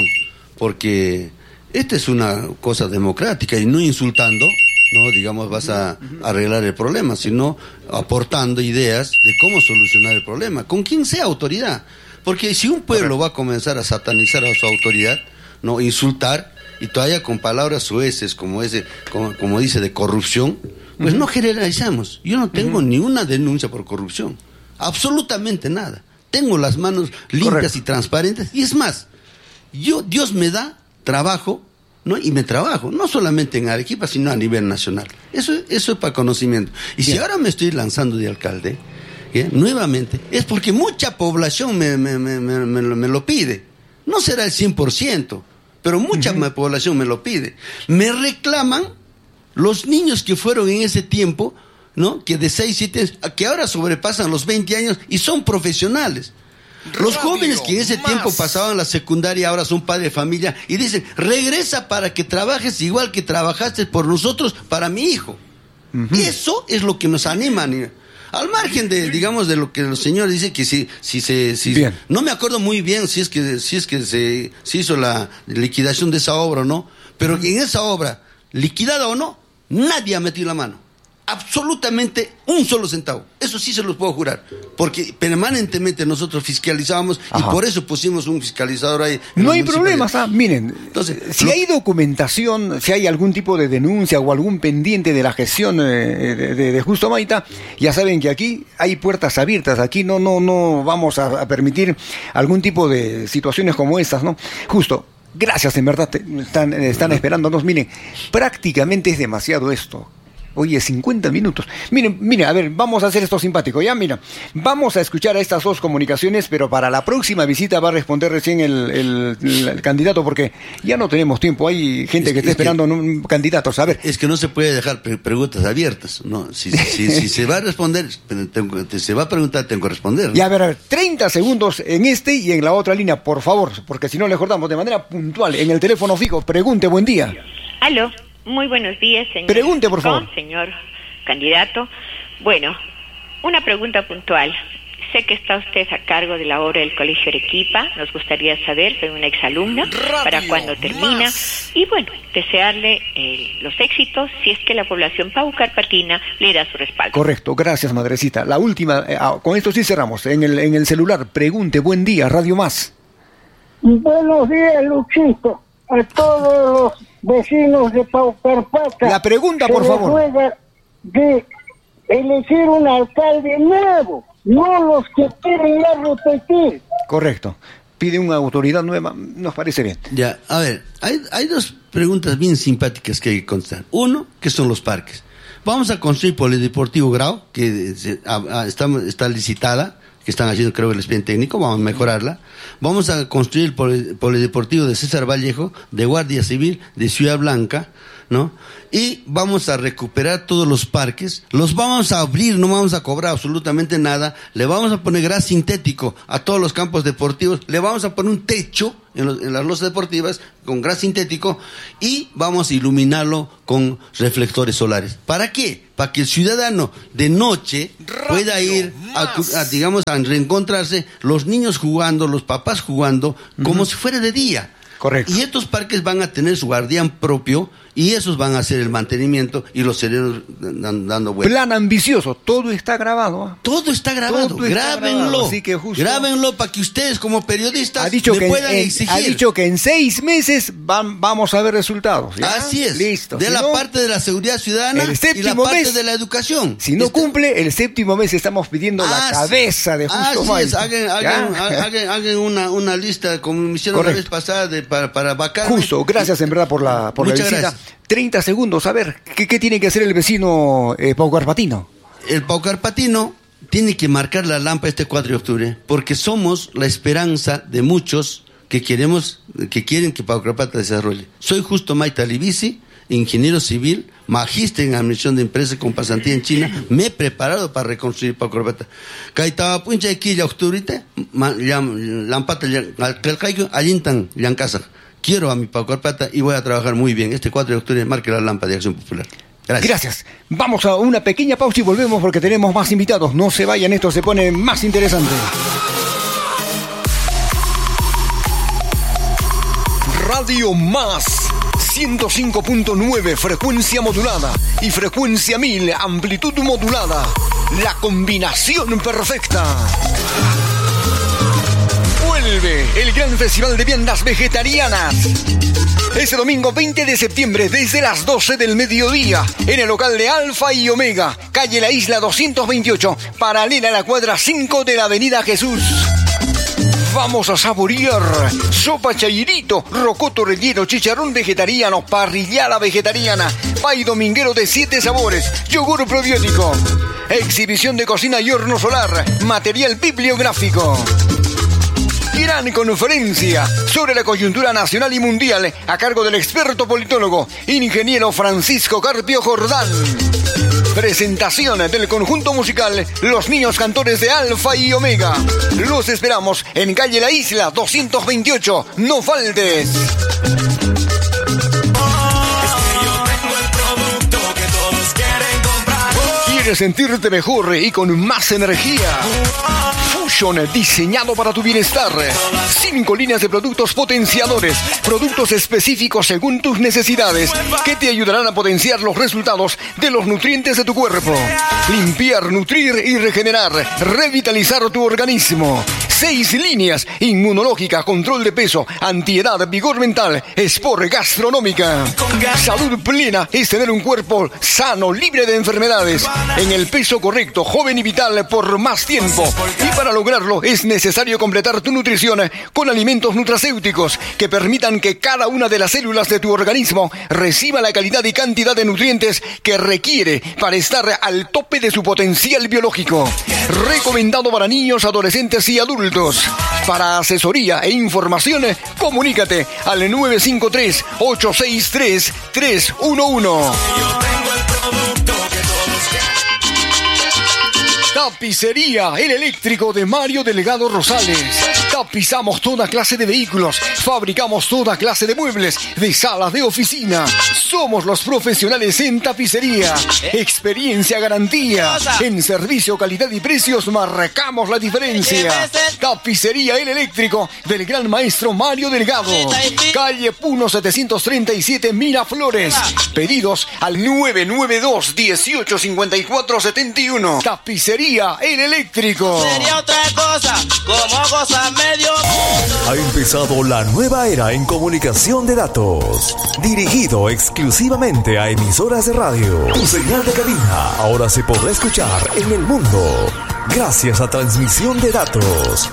S1: Porque esta es una cosa democrática y no insultando, no digamos vas a arreglar el problema, sino aportando ideas de cómo solucionar el problema, con quien sea autoridad. Porque si un pueblo va a comenzar a satanizar a su autoridad, no insultar, y todavía con palabras sueces como ese, como, como dice, de corrupción, pues uh-huh. no generalizamos. Yo no tengo uh-huh. ni una denuncia por corrupción, absolutamente nada. Tengo las manos limpias Correcto. y transparentes, y es más, yo, Dios me da trabajo, ¿no? Y me trabajo, no solamente en Arequipa, sino a nivel nacional. Eso, eso es para conocimiento. Y Bien. si ahora me estoy lanzando de alcalde, ¿eh? nuevamente, es porque mucha población me, me, me, me, me, me lo pide. No será el cien por ciento, pero mucha uh-huh. población me lo pide. Me reclaman los niños que fueron en ese tiempo, ¿no? Que de seis, siete años, que ahora sobrepasan los veinte años y son profesionales. Los Radio jóvenes que en ese más. tiempo pasaban la secundaria ahora son padres de familia y dicen, regresa para que trabajes igual que trabajaste por nosotros para mi hijo. Uh-huh. Eso es lo que nos anima. Al margen de, digamos, de lo que los señores dicen que si, si se, si, no me acuerdo muy bien si es que, si es que se, se hizo la liquidación de esa obra o no, pero uh-huh. en esa obra, liquidada o no, nadie ha metido la mano. Absolutamente un solo centavo. Eso sí se los puedo jurar. Porque permanentemente nosotros fiscalizábamos Ajá. y por eso pusimos un fiscalizador ahí.
S2: No hay problemas. Ah, miren, Entonces, si lo... hay documentación, si hay algún tipo de denuncia o algún pendiente de la gestión eh, de, de, de Justo Maita, ya saben que aquí hay puertas abiertas. Aquí no, no, no vamos a, a permitir algún tipo de situaciones como estas, ¿no? Justo. Gracias, en verdad, te, están, están esperándonos. Miren, prácticamente es demasiado esto. Oye, cincuenta minutos. Miren, miren, a ver, vamos a hacer esto simpático. Ya, mira, vamos a escuchar a estas dos comunicaciones, pero para la próxima visita va a responder recién el, el, el, el candidato, porque ya no tenemos tiempo. Hay gente es, que está esperando que, un candidato. A ver.
S1: Es que no se puede dejar pre- preguntas abiertas. No, si, si, si se va a responder, tengo, se va a preguntar, tengo que responder, ¿no?
S2: Ya, a ver, a ver, treinta segundos en este y en la otra línea, por favor, porque si no le cortamos de manera puntual en el teléfono fijo. Pregunte, buen día.
S9: Aló. Muy buenos días, señor.
S2: Pregunte, por favor.
S9: Señor candidato. Bueno, una pregunta puntual. Sé que está usted a cargo de la obra del Colegio Arequipa. Nos gustaría saber, soy una exalumna, para cuándo termina. Más. Y bueno, desearle eh, los éxitos si es que la población paucarpatina le da su respaldo.
S2: Correcto, gracias, madrecita. La última, eh, con esto sí cerramos. En el, en el celular, pregunte, buen día, Radio Más.
S10: Buenos días, Luchito. A todos los vecinos de Paucarpata.
S2: La pregunta, por favor.
S10: Ruega de elegir un alcalde nuevo, no los que quieren ya repetir.
S2: Correcto. Pide una autoridad nueva, nos parece bien.
S1: Ya, a ver, hay, hay dos preguntas bien simpáticas que hay que contestar. Uno, ¿qué son los parques? Vamos a construir Polideportivo Grau, que se, a, a, está, está licitada, que están haciendo creo el expediente técnico, vamos a mejorarla. Vamos a construir el poli, Polideportivo de César Vallejo, de Guardia Civil, de Ciudad Blanca, ¿no? Y vamos a recuperar todos los parques, los vamos a abrir, no vamos a cobrar absolutamente nada, le vamos a poner gas sintético a todos los campos deportivos, le vamos a poner un techo en, los, en las losas deportivas con gas sintético y vamos a iluminarlo con reflectores solares. ¿Para qué? Para que el ciudadano de noche pueda ir a, a, digamos, a reencontrarse, los niños jugando, los papás jugando, como uh-huh. si fuera de día.
S2: Correcto.
S1: Y estos parques van a tener su guardián propio y esos van a hacer el mantenimiento y los serenos dando vueltas.
S2: Plan ambicioso, todo está grabado. ¿eh?
S1: Todo está grabado, todo está grábenlo, grabado,
S2: así que justo
S1: grábenlo para que ustedes como periodistas
S2: ha dicho
S1: me
S2: que
S1: puedan
S2: en,
S1: exigir.
S2: Ha dicho que en seis meses van, vamos a ver resultados. ¿ya?
S1: Así es,
S2: listo.
S1: De
S2: si
S1: la
S2: no,
S1: parte de la seguridad ciudadana y la parte
S2: mes,
S1: de la educación.
S2: Si no
S1: Está...
S2: cumple, el séptimo mes estamos pidiendo ah, la cabeza de Justo
S1: Así
S2: Maite.
S1: es, hagan, hagan, hagan, hagan una, una lista como me hicieron Correcto. la vez pasada de, para, para vacarme.
S2: Justo, gracias en verdad por la, por
S1: Muchas
S2: la visita.
S1: Gracias.
S2: treinta segundos, a ver, ¿qué, qué tiene que hacer el vecino eh, Paucarpatino?
S1: El Paucarpatino tiene que marcar la lámpara este cuatro de octubre, porque somos la esperanza de muchos que queremos, que quieren que Paucarpata desarrolle. Soy Justo Maita Libisi, ingeniero civil, magíster en administración de empresas con pasantía en China, me he preparado para reconstruir Paucarpata. Kaitaba puncha aquí ya octubrita, lampata allintan yancasa. Quiero a mi Paucarpata y voy a trabajar muy bien. Este cuatro de octubre marque la lámpara de Acción Popular. Gracias.
S2: Gracias. Vamos a una pequeña pausa y volvemos porque tenemos más invitados. No se vayan, esto se pone más interesante. Radio Más ciento cinco punto nueve, frecuencia modulada, y frecuencia mil, amplitud modulada. La combinación perfecta. Vuelve el gran festival de viandas vegetarianas. Este domingo veinte de septiembre desde las doce del mediodía en el local de Alfa y Omega, calle La Isla doscientos veintiocho, paralela a la cuadra cinco de la avenida Jesús. Vamos a saborear sopa chayirito, rocoto relleno, chicharrón vegetariano, parrillada vegetariana, pay dominguero de siete sabores, yogur probiótico, exhibición de cocina y horno solar, material bibliográfico. Gran conferencia sobre la coyuntura nacional y mundial a cargo del experto politólogo, ingeniero Francisco Carpio Jordán. Presentación del conjunto musical Los Niños Cantores de Alfa y Omega. Los esperamos en calle La Isla doscientos veintiocho. No faltes. ¿Quieres sentirte mejor y con más energía? Fusion, diseñado para tu bienestar. Cinco líneas de productos potenciadores, productos específicos según tus necesidades, que te ayudarán a potenciar los resultados de los nutrientes de tu cuerpo. Limpiar, nutrir y regenerar, revitalizar tu organismo. Seis líneas: inmunológica, control de peso, antiedad, vigor mental, sport, gastronómica. Salud plena es tener un cuerpo sano, libre de enfermedades, en el peso correcto, joven y vital por más tiempo. Y para lograrlo es necesario completar tu nutrición con alimentos nutracéuticos que permitan que cada una de las células de tu organismo reciba la calidad y cantidad de nutrientes que requiere para estar al tope de su potencial biológico. Recomendado para niños, adolescentes y adultos. Para asesoría e información, comunícate al nueve cinco tres, ocho seis tres, tres uno uno. Tapicería El Eléctrico de Mario Delgado Rosales. Tapizamos toda clase de vehículos, fabricamos toda clase de muebles, de salas de oficina. Somos los profesionales en tapicería. Experiencia, garantía. En servicio, calidad y precios marcamos la diferencia. Tapicería El Eléctrico del gran maestro Mario Delgado. Calle Puno setecientos treinta y siete, Miraflores. Pedidos al nueve nueve dos, dieciocho cincuenta y cuatro setenta y uno. Tapicería El Eléctrico.
S11: Sería otra cosa, como gózame. medio mundo.
S12: Ha empezado la nueva era en comunicación de datos, dirigido exclusivamente a emisoras de radio. Tu señal de cabina ahora se podrá escuchar en el mundo gracias a transmisión de datos.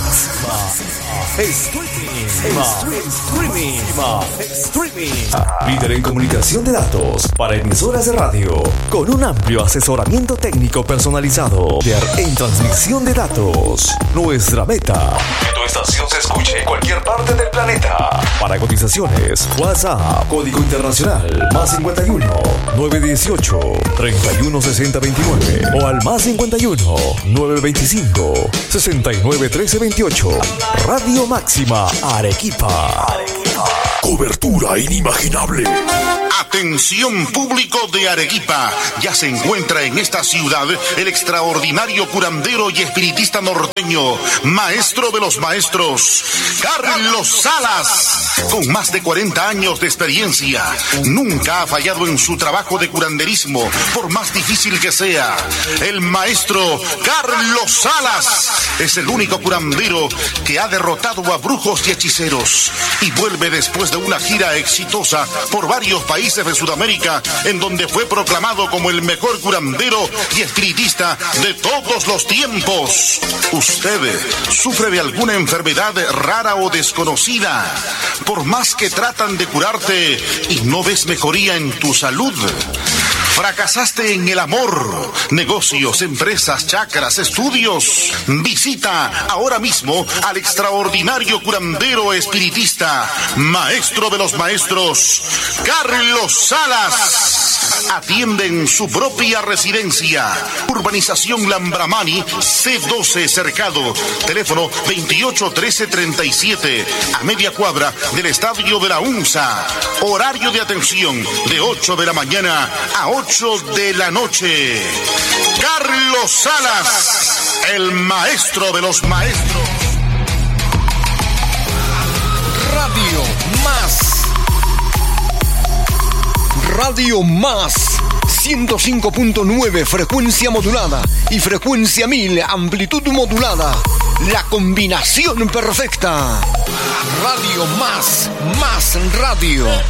S12: Streaming. Streaming. Líder en comunicación de datos para emisoras de radio, con un amplio asesoramiento técnico personalizado. Líder en transmisión de datos. Nuestra meta: que tu estación se escuche en cualquier parte del planeta. Para cotizaciones, WhatsApp, código internacional, más cincuenta y uno, novecientos dieciocho, treinta y uno sesenta veintinueve o al más cincuenta y uno, novecientos veinticinco, sesenta y nueve trece veintiocho. Radio Máxima Arequipa. Arequipa.
S13: Cobertura inimaginable. Atención público de Arequipa, ya se encuentra en esta ciudad el extraordinario curandero y espiritista norteño, maestro de los maestros, Carlos Salas. Con más de cuarenta años de experiencia, nunca ha fallado en su trabajo de curanderismo, por más difícil que sea. El maestro Carlos Salas es el único curandero que ha derrotado a brujos y hechiceros y vuelve después de una gira exitosa por varios países de Sudamérica, en donde fue proclamado como el mejor curandero y espiritista de todos los tiempos. ¿Usted sufre de alguna enfermedad rara o desconocida? Por más que tratan de curarte y no ves mejoría en tu salud. ¿Fracasaste en el amor, negocios, empresas, chakras, estudios? Visita ahora mismo al extraordinario curandero espiritista, maestro de los maestros, Carlos Salas. Atiende en su propia residencia. Urbanización Lambramani, C doce Cercado. Teléfono veintiocho trece treinta y siete, a media cuadra del estadio de la UNSA. Horario de atención de ocho de la mañana a ocho de la noche. Carlos Salas, el maestro de los maestros.
S2: Radio Más. Radio Más. ciento cinco punto nueve, frecuencia modulada, y frecuencia mil, amplitud modulada. La combinación perfecta. Radio Más, Más Radio.
S11: El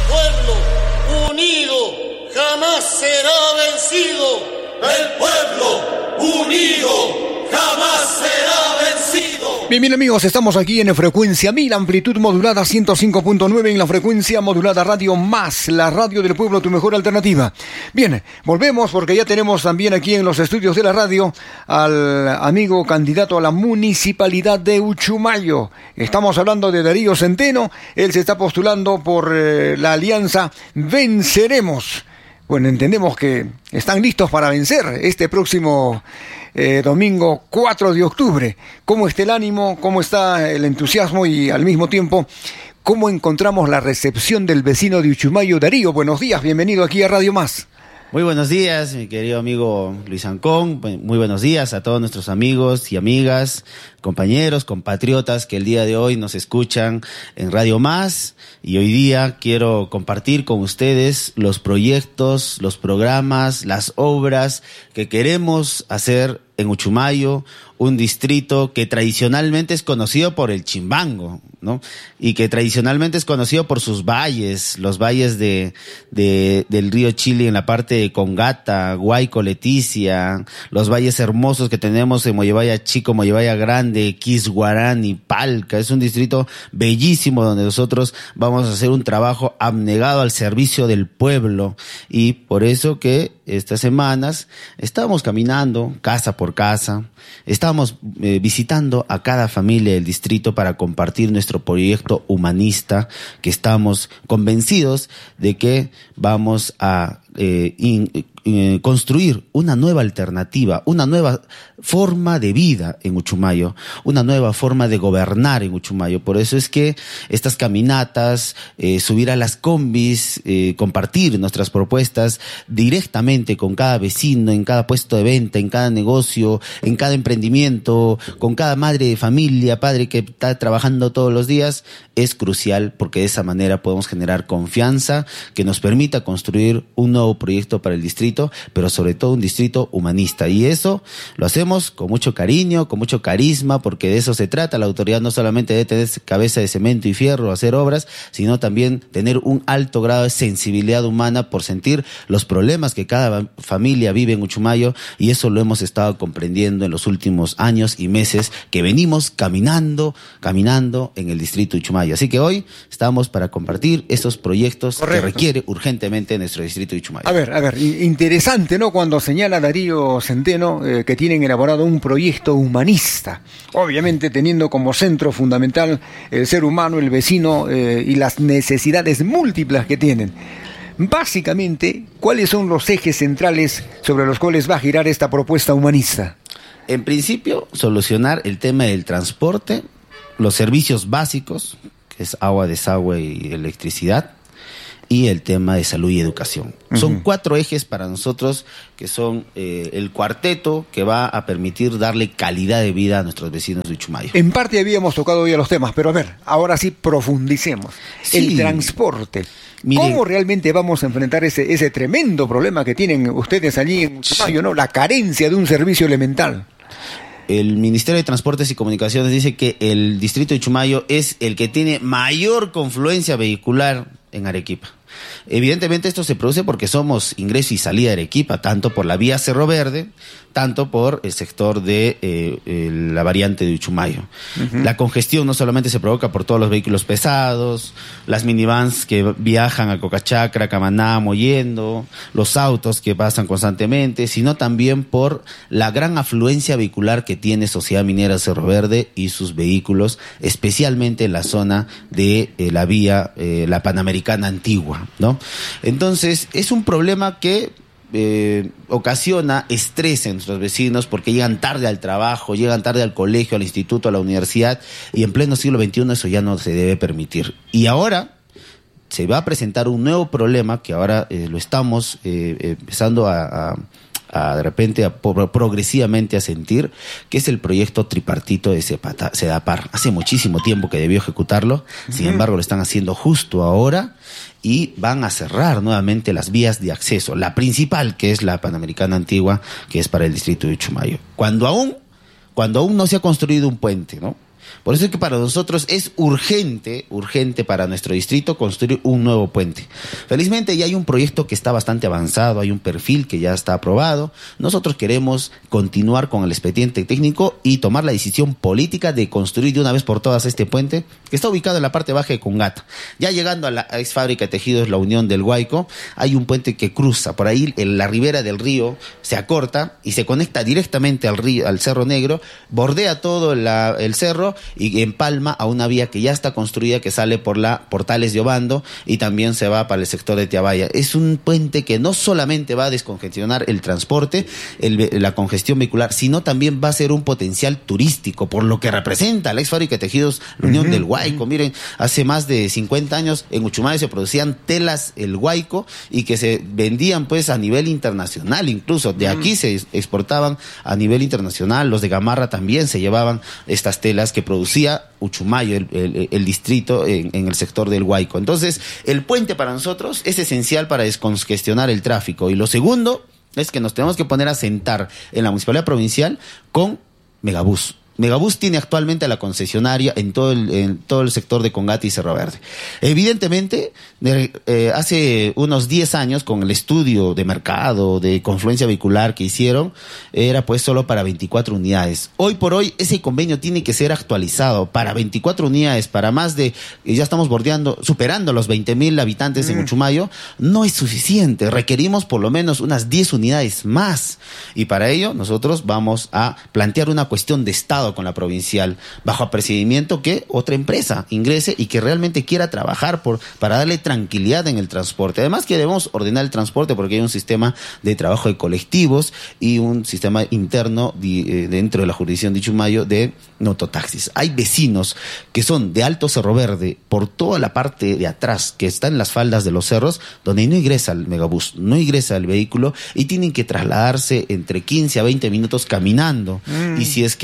S11: pueblo unido jamás será vencido. El pueblo unido jamás será vencido.
S2: Bien, bien amigos, estamos aquí en frecuencia mil, amplitud modulada ciento cinco punto nueve en la frecuencia modulada Radio Más, la radio del pueblo, tu mejor alternativa. Bien, volvemos porque ya tenemos también aquí en los estudios de la radio al amigo candidato a la municipalidad de Uchumayo. Estamos hablando de Darío Centeno, él se está postulando por eh, la alianza Venceremos. Bueno, entendemos que están listos para vencer este próximo eh, domingo cuatro de octubre. ¿Cómo está el ánimo? ¿Cómo está el entusiasmo? Y al mismo tiempo, ¿cómo encontramos la recepción del vecino de Uchumayo? Darío, buenos días, bienvenido aquí a Radio Más.
S14: Muy buenos días, mi querido amigo Luis Ancón. Muy buenos días a todos nuestros amigos y amigas, compañeros, compatriotas que el día de hoy nos escuchan en Radio Más. Y hoy día quiero compartir con ustedes los proyectos, los programas, las obras que queremos hacer en Uchumayo, un distrito que tradicionalmente es conocido por el Chimbango, ¿no? Y que tradicionalmente es conocido por sus valles, los valles de, de del río Chili en la parte de Congata, Huayco, Leticia, los valles hermosos que tenemos en Mollevaya Chico, Mollevaya Grande, Quisguarani, Palca. Es un distrito bellísimo donde nosotros vamos a hacer un trabajo abnegado al servicio del pueblo, y por eso que estas semanas estamos caminando casa por casa, estamos eh, visitando a cada familia del distrito para compartir nuestro proyecto humanista, que estamos convencidos de que vamos a eh, in, eh, construir una nueva alternativa, una nueva forma de vida en Uchumayo, una nueva forma de gobernar en Uchumayo. Por eso es que estas caminatas, eh, subir a las combis, eh, compartir nuestras propuestas directamente con cada vecino, en cada puesto de venta, en cada negocio, en cada emprendimiento, con cada madre de familia, padre que está trabajando todos los días, es crucial, porque de esa manera podemos generar confianza que nos permita construir un nuevo proyecto para el distrito distrito, pero sobre todo un distrito humanista. Y eso lo hacemos con mucho cariño, con mucho carisma, porque de eso se trata. La autoridad no solamente debe tener cabeza de cemento y fierro, hacer obras, sino también tener un alto grado de sensibilidad humana por sentir los problemas que cada familia vive en Uchumayo, y eso lo hemos estado comprendiendo en los últimos años y meses que venimos caminando, caminando en el distrito de Uchumayo. Así que hoy estamos para compartir esos proyectos Correcto. que requiere urgentemente nuestro distrito de Uchumayo.
S2: A ver, a ver, interesante, ¿no? Cuando señala Darío Centeno eh, que tienen elaborado un proyecto humanista, obviamente teniendo como centro fundamental el ser humano, el vecino eh, y las necesidades múltiples que tienen. Básicamente, ¿cuáles son los ejes centrales sobre los cuales va a girar esta propuesta humanista?
S14: En principio, solucionar el tema del transporte, los servicios básicos, que es agua, desagüe y electricidad, y el tema de salud y educación. Uh-huh. Son cuatro ejes para nosotros que son eh, el cuarteto que va a permitir darle calidad de vida a nuestros vecinos de Uchumayo.
S2: En parte habíamos tocado ya los temas, pero a ver, ahora sí profundicemos. Sí. El transporte. Miren, ¿cómo realmente vamos a enfrentar ese, ese tremendo problema que tienen ustedes allí en Uchumayo, ¿no? La carencia de un servicio elemental.
S14: El Ministerio de Transportes y Comunicaciones dice que el distrito de Uchumayo es el que tiene mayor confluencia vehicular en Arequipa. Evidentemente esto se produce porque somos ingreso y salida de Arequipa, tanto por la vía Cerro Verde, tanto por el sector de eh, eh, la variante de Uchumayo. Uh-huh. La congestión no solamente se provoca por todos los vehículos pesados, las minivans que viajan a Cocachacra, Camaná, Mollendo, los autos que pasan constantemente, sino también por la gran afluencia vehicular que tiene Sociedad Minera Cerro Verde y sus vehículos, especialmente en la zona de eh, la vía, eh, la Panamericana Antigua, ¿no? Entonces, es un problema que eh, ocasiona estrés en nuestros vecinos porque llegan tarde al trabajo, llegan tarde al colegio, al instituto, a la universidad, y en pleno siglo veintiuno eso ya no se debe permitir. Y ahora se va a presentar un nuevo problema que ahora eh, lo estamos eh, empezando a... a A, de repente a, progresivamente a sentir, que es el proyecto tripartito de Sedapar. Hace muchísimo tiempo que debió ejecutarlo, sin embargo lo están haciendo justo ahora y van a cerrar nuevamente las vías de acceso. La principal, que es la Panamericana Antigua, que es para el distrito de Uchumayo. Cuando aún, cuando aún no se ha construido un puente, ¿no? Por eso es que para nosotros es urgente, urgente para nuestro distrito construir un nuevo puente. Felizmente ya hay un proyecto que está bastante avanzado, hay un perfil que ya está aprobado. Nosotros queremos continuar con el expediente técnico y tomar la decisión política de construir de una vez por todas este puente, que está ubicado en la parte baja de Congata. Ya llegando a la ex fábrica de tejidos La Unión del Huayco, hay un puente que cruza. Por ahí en la ribera del río se acorta y se conecta directamente al río, al Cerro Negro, bordea todo la, el cerro y empalma a una vía que ya está construida, que sale por la Portales de Obando y también se va para el sector de Tiabaya. Es un puente que no solamente va a descongestionar el transporte, el, la congestión vehicular, sino también va a ser un potencial turístico, por lo que representa la ex fábrica de tejidos La Unión uh-huh. del Huayco. Miren, hace más de cincuenta años en Uchumayo se producían telas el Huayco y que se vendían pues a nivel internacional, incluso de aquí uh-huh. se exportaban a nivel internacional. Los de Gamarra también se llevaban estas telas que producían Uchumayo, el, el, el distrito en, en el sector del Huayco. Entonces, el puente para nosotros es esencial para descongestionar el tráfico. Y lo segundo es que nos tenemos que poner a sentar en la municipalidad provincial con Megabús. Megabús tiene actualmente a la concesionaria en todo el, en todo el sector de Congata y Cerro Verde. Evidentemente, de, eh, hace unos diez años, con el estudio de mercado, de confluencia vehicular que hicieron, era pues solo para veinticuatro unidades. Hoy por hoy, ese convenio tiene que ser actualizado para veinticuatro unidades, para más de, ya estamos bordeando, superando los veinte mil habitantes mm. en Uchumayo, no es suficiente. Requerimos por lo menos unas diez unidades más. Y para ello, nosotros vamos a plantear una cuestión de Estado con la provincial, bajo procedimiento que otra empresa ingrese y que realmente quiera trabajar por, para darle tranquilidad en el transporte. Además que debemos ordenar el transporte porque hay un sistema de trabajo de colectivos y un sistema interno de, eh, dentro de la jurisdicción de Uchumayo de mototaxis. Hay vecinos que son de Alto Cerro Verde por toda la parte de atrás, que está en las faldas de los cerros, donde no ingresa el megabús, no ingresa el vehículo y tienen que trasladarse entre quince a veinte minutos caminando. Mm. Y si es que hay por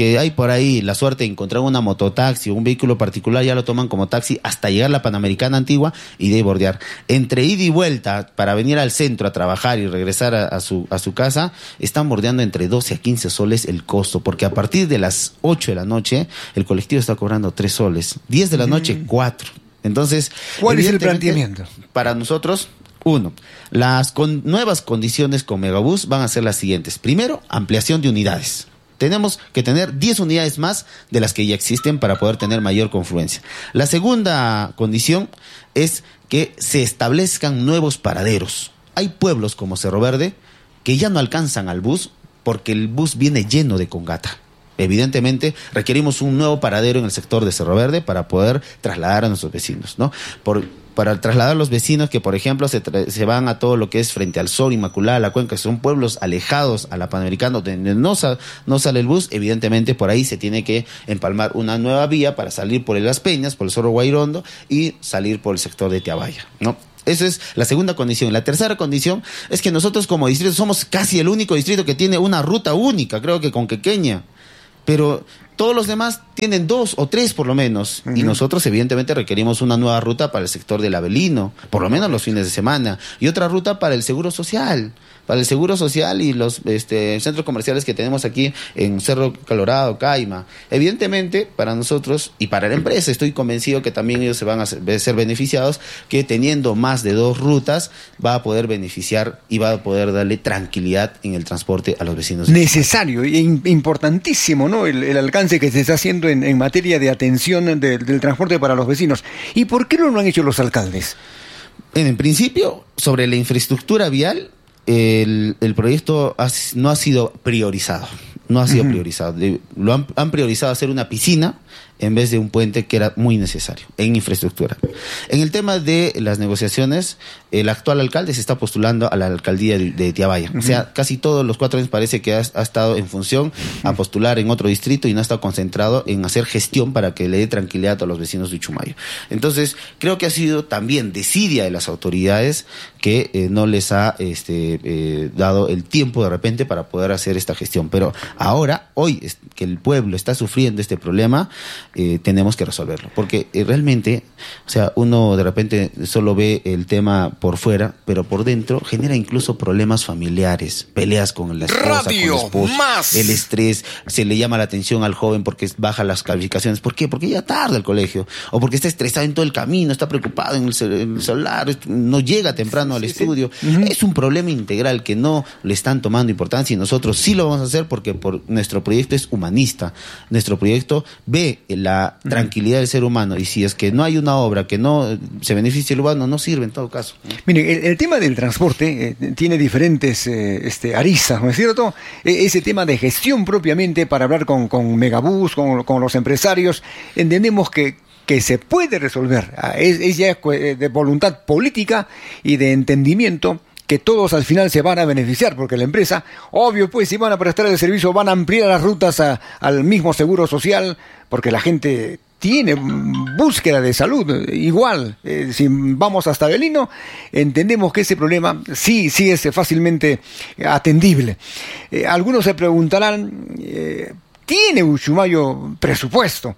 S14: por ahí la suerte de encontrar una mototaxi o un vehículo particular, ya lo toman como taxi hasta llegar a la Panamericana Antigua y de ahí bordear. Entre ida y vuelta para venir al centro a trabajar y regresar a, a, su, a su casa, están bordeando entre doce a quince soles el costo, porque a partir de las ocho de la noche el colectivo está cobrando tres soles, diez de la noche cuatro. Entonces,
S2: ¿cuál es el planteamiento?
S14: Para nosotros, uno, las con nuevas condiciones con Megabús van a ser las siguientes. Primero, ampliación de unidades. Tenemos que tener diez unidades más de las que ya existen para poder tener mayor confluencia. La segunda condición es que se establezcan nuevos paraderos. Hay pueblos como Cerro Verde que ya no alcanzan al bus porque el bus viene lleno de Congata. Evidentemente requerimos un nuevo paradero en el sector de Cerro Verde para poder trasladar a nuestros vecinos, ¿no? Por, para trasladar a los vecinos que, por ejemplo, se, se van a todo lo que es Frente al Sol, Inmaculada, La Cuenca, que son pueblos alejados a la Panamericana, donde no, sa, no sale el bus. Evidentemente por ahí se tiene que empalmar una nueva vía para salir por Las Peñas, por el Cerro Guairondo y salir por el sector de Tiabaya, ¿no? Esa es la segunda condición. La tercera condición es que nosotros como distrito somos casi el único distrito que tiene una ruta única, creo que con Quequeña. Pero todos los demás tienen dos o tres por lo menos. Uh-huh. Y nosotros evidentemente requerimos una nueva ruta para el sector del Avelino, por lo menos los fines de semana. Y otra ruta para el Seguro Social. Para el Seguro Social y los este, centros comerciales que tenemos aquí en Cerro Colorado, Caima. Evidentemente, para nosotros y para la empresa, estoy convencido que también ellos se van a ser beneficiados, que teniendo más de dos rutas va a poder beneficiar y va a poder darle tranquilidad en el transporte a los vecinos.
S2: Necesario e importantísimo, ¿no? El, el alcance que se está haciendo en, en materia de atención de, del transporte para los vecinos. ¿Y por qué no lo han hecho los alcaldes?
S14: En, en principio, sobre la infraestructura vial, El, el proyecto ha, no ha sido priorizado, no ha sido uh-huh. priorizado. Lo han, han priorizado hacer una piscina en vez de un puente que era muy necesario en infraestructura. En el tema de las negociaciones, el actual alcalde se está postulando a la alcaldía de, de Tiabaya. Uh-huh. O sea, casi todos los cuatro años parece que ha, ha estado en función a postular en otro distrito y no ha estado concentrado en hacer gestión para que le dé tranquilidad a todos los vecinos de Uchumayo. Entonces, creo que ha sido también desidia de las autoridades que eh, no les ha este, eh, dado el tiempo de repente para poder hacer esta gestión. Pero ahora, hoy, que el pueblo está sufriendo este problema, Eh, tenemos que resolverlo, porque eh, realmente, o sea, uno de repente solo ve el tema por fuera, pero por dentro genera incluso problemas familiares, peleas con la esposa,
S12: Radio
S14: con el esposo,
S12: Más.
S14: el estrés, se le llama la atención al joven porque baja las calificaciones. ¿Por qué? Porque ya tarda al colegio, o porque está estresado en todo el camino, está preocupado en el, cel- en el celular, no llega temprano al sí, estudio. Sí. Uh-huh. Es un problema integral que no le están tomando importancia y nosotros sí lo vamos a hacer porque por, nuestro proyecto es humanista, nuestro proyecto ve el la tranquilidad del ser humano, y si es que no hay una obra que no se beneficie el humano, no sirve en todo caso.
S2: Mire, el, el tema del transporte eh, tiene diferentes eh, este, aristas, ¿no es cierto? E- ese tema de gestión propiamente para hablar con, con Megabús, con, con los empresarios, entendemos que que se puede resolver, es, es ya de voluntad política y de entendimiento que todos al final se van a beneficiar, porque la empresa, obvio, pues si van a prestar el servicio, van a ampliar las rutas a, al mismo seguro social, porque la gente tiene búsqueda de salud, igual, eh, si vamos hasta Avelino, entendemos que ese problema sí, sí es fácilmente atendible. Eh, algunos se preguntarán, eh, ¿tiene Uchumayo presupuesto?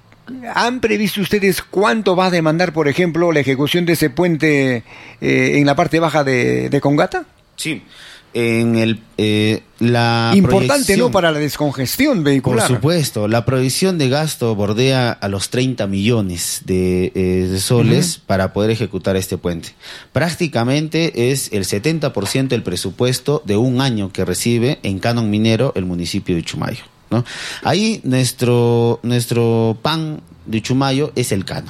S2: ¿Han previsto ustedes cuánto va a demandar, por ejemplo, la ejecución de ese puente eh, en la parte baja de, de Congata?
S14: Sí, en el eh, la
S2: importante, ¿no?, para la descongestión vehicular.
S14: Por supuesto, la provisión de gasto bordea a los treinta millones de, eh, de soles uh-huh. para poder ejecutar este puente. Prácticamente es el setenta por ciento del presupuesto de un año que recibe en canon minero el municipio de Uchumayo, ¿no? Ahí nuestro nuestro pan de Uchumayo es el canon.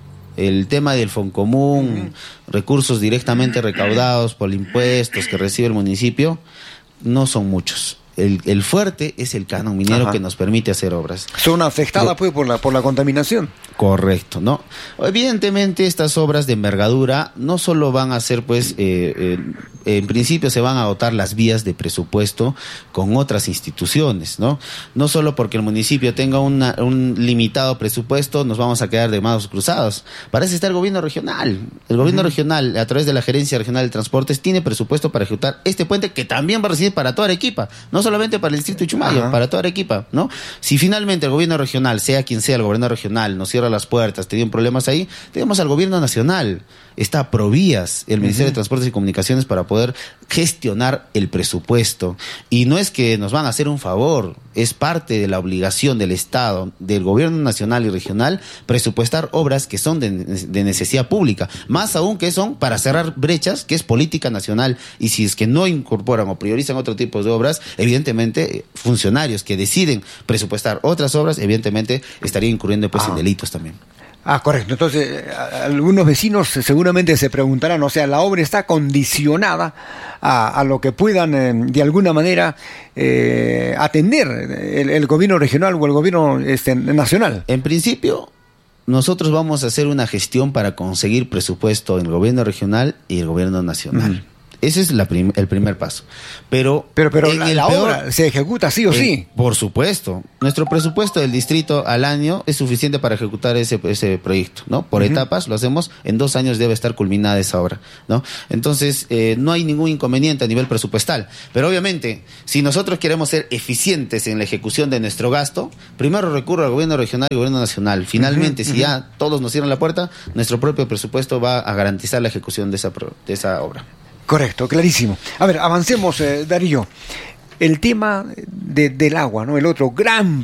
S14: El tema del Foncomún, uh-huh. recursos directamente recaudados por impuestos que recibe el municipio, no son muchos. El, el fuerte es el canon minero Ajá. que nos permite hacer obras.
S2: Zona afectada pues por la por la contaminación.
S14: Correcto, ¿no? Evidentemente estas obras de envergadura no solo van a ser pues eh, eh, en principio se van a dotar las vías de presupuesto con otras instituciones, ¿no? No solo porque el municipio tenga una, un limitado presupuesto, nos vamos a quedar de manos cruzados. Para eso está el gobierno regional. El gobierno uh-huh. regional, a través de la Gerencia Regional de Transportes, tiene presupuesto para ejecutar este puente que también va a recibir para toda Arequipa, no solamente para el distrito de Chumayo, uh-huh. para toda Arequipa, ¿no? Si finalmente el gobierno regional, sea quien sea el gobierno regional, nos cierra las puertas, tienen problemas ahí, tenemos al gobierno nacional. Está Provías, el Ministerio uh-huh. de Transportes y Comunicaciones, para poder gestionar el presupuesto. Y no es que nos van a hacer un favor, es parte de la obligación del Estado, del gobierno nacional y regional, presupuestar obras que son de, de necesidad pública, más aún que son para cerrar brechas, que es política nacional. Y si es que no incorporan o priorizan otro tipo de obras, evidentemente funcionarios que deciden presupuestar otras obras, evidentemente estarían incurriendo pues, ah. en delitos también.
S2: Ah, correcto. Entonces, algunos vecinos seguramente se preguntarán, o sea, la obra está condicionada a, a lo que puedan, eh, de alguna manera, eh, atender el, el gobierno regional o el gobierno este, nacional.
S14: En principio, nosotros vamos a hacer una gestión para conseguir presupuesto en el gobierno regional y el gobierno nacional. Uh-huh. Ese es la prim- el primer paso. Pero,
S2: pero, pero
S14: en
S2: la,
S14: el
S2: la
S14: peor,
S2: obra se ejecuta sí o
S14: eh,
S2: sí.
S14: Por supuesto. Nuestro presupuesto del distrito al año es suficiente para ejecutar ese, ese proyecto, ¿no? Por uh-huh. etapas lo hacemos. En dos años debe estar culminada esa obra, ¿no? Entonces, eh, no hay ningún inconveniente a nivel presupuestal. Pero obviamente, si nosotros queremos ser eficientes en la ejecución de nuestro gasto, primero recurro al gobierno regional y al gobierno nacional. Finalmente, uh-huh. si uh-huh. ya todos nos cierran la puerta, nuestro propio presupuesto va a garantizar la ejecución de esa, de esa obra.
S2: Correcto, clarísimo. A ver, avancemos, eh, Darío. El tema de, del agua, ¿no? El otro gran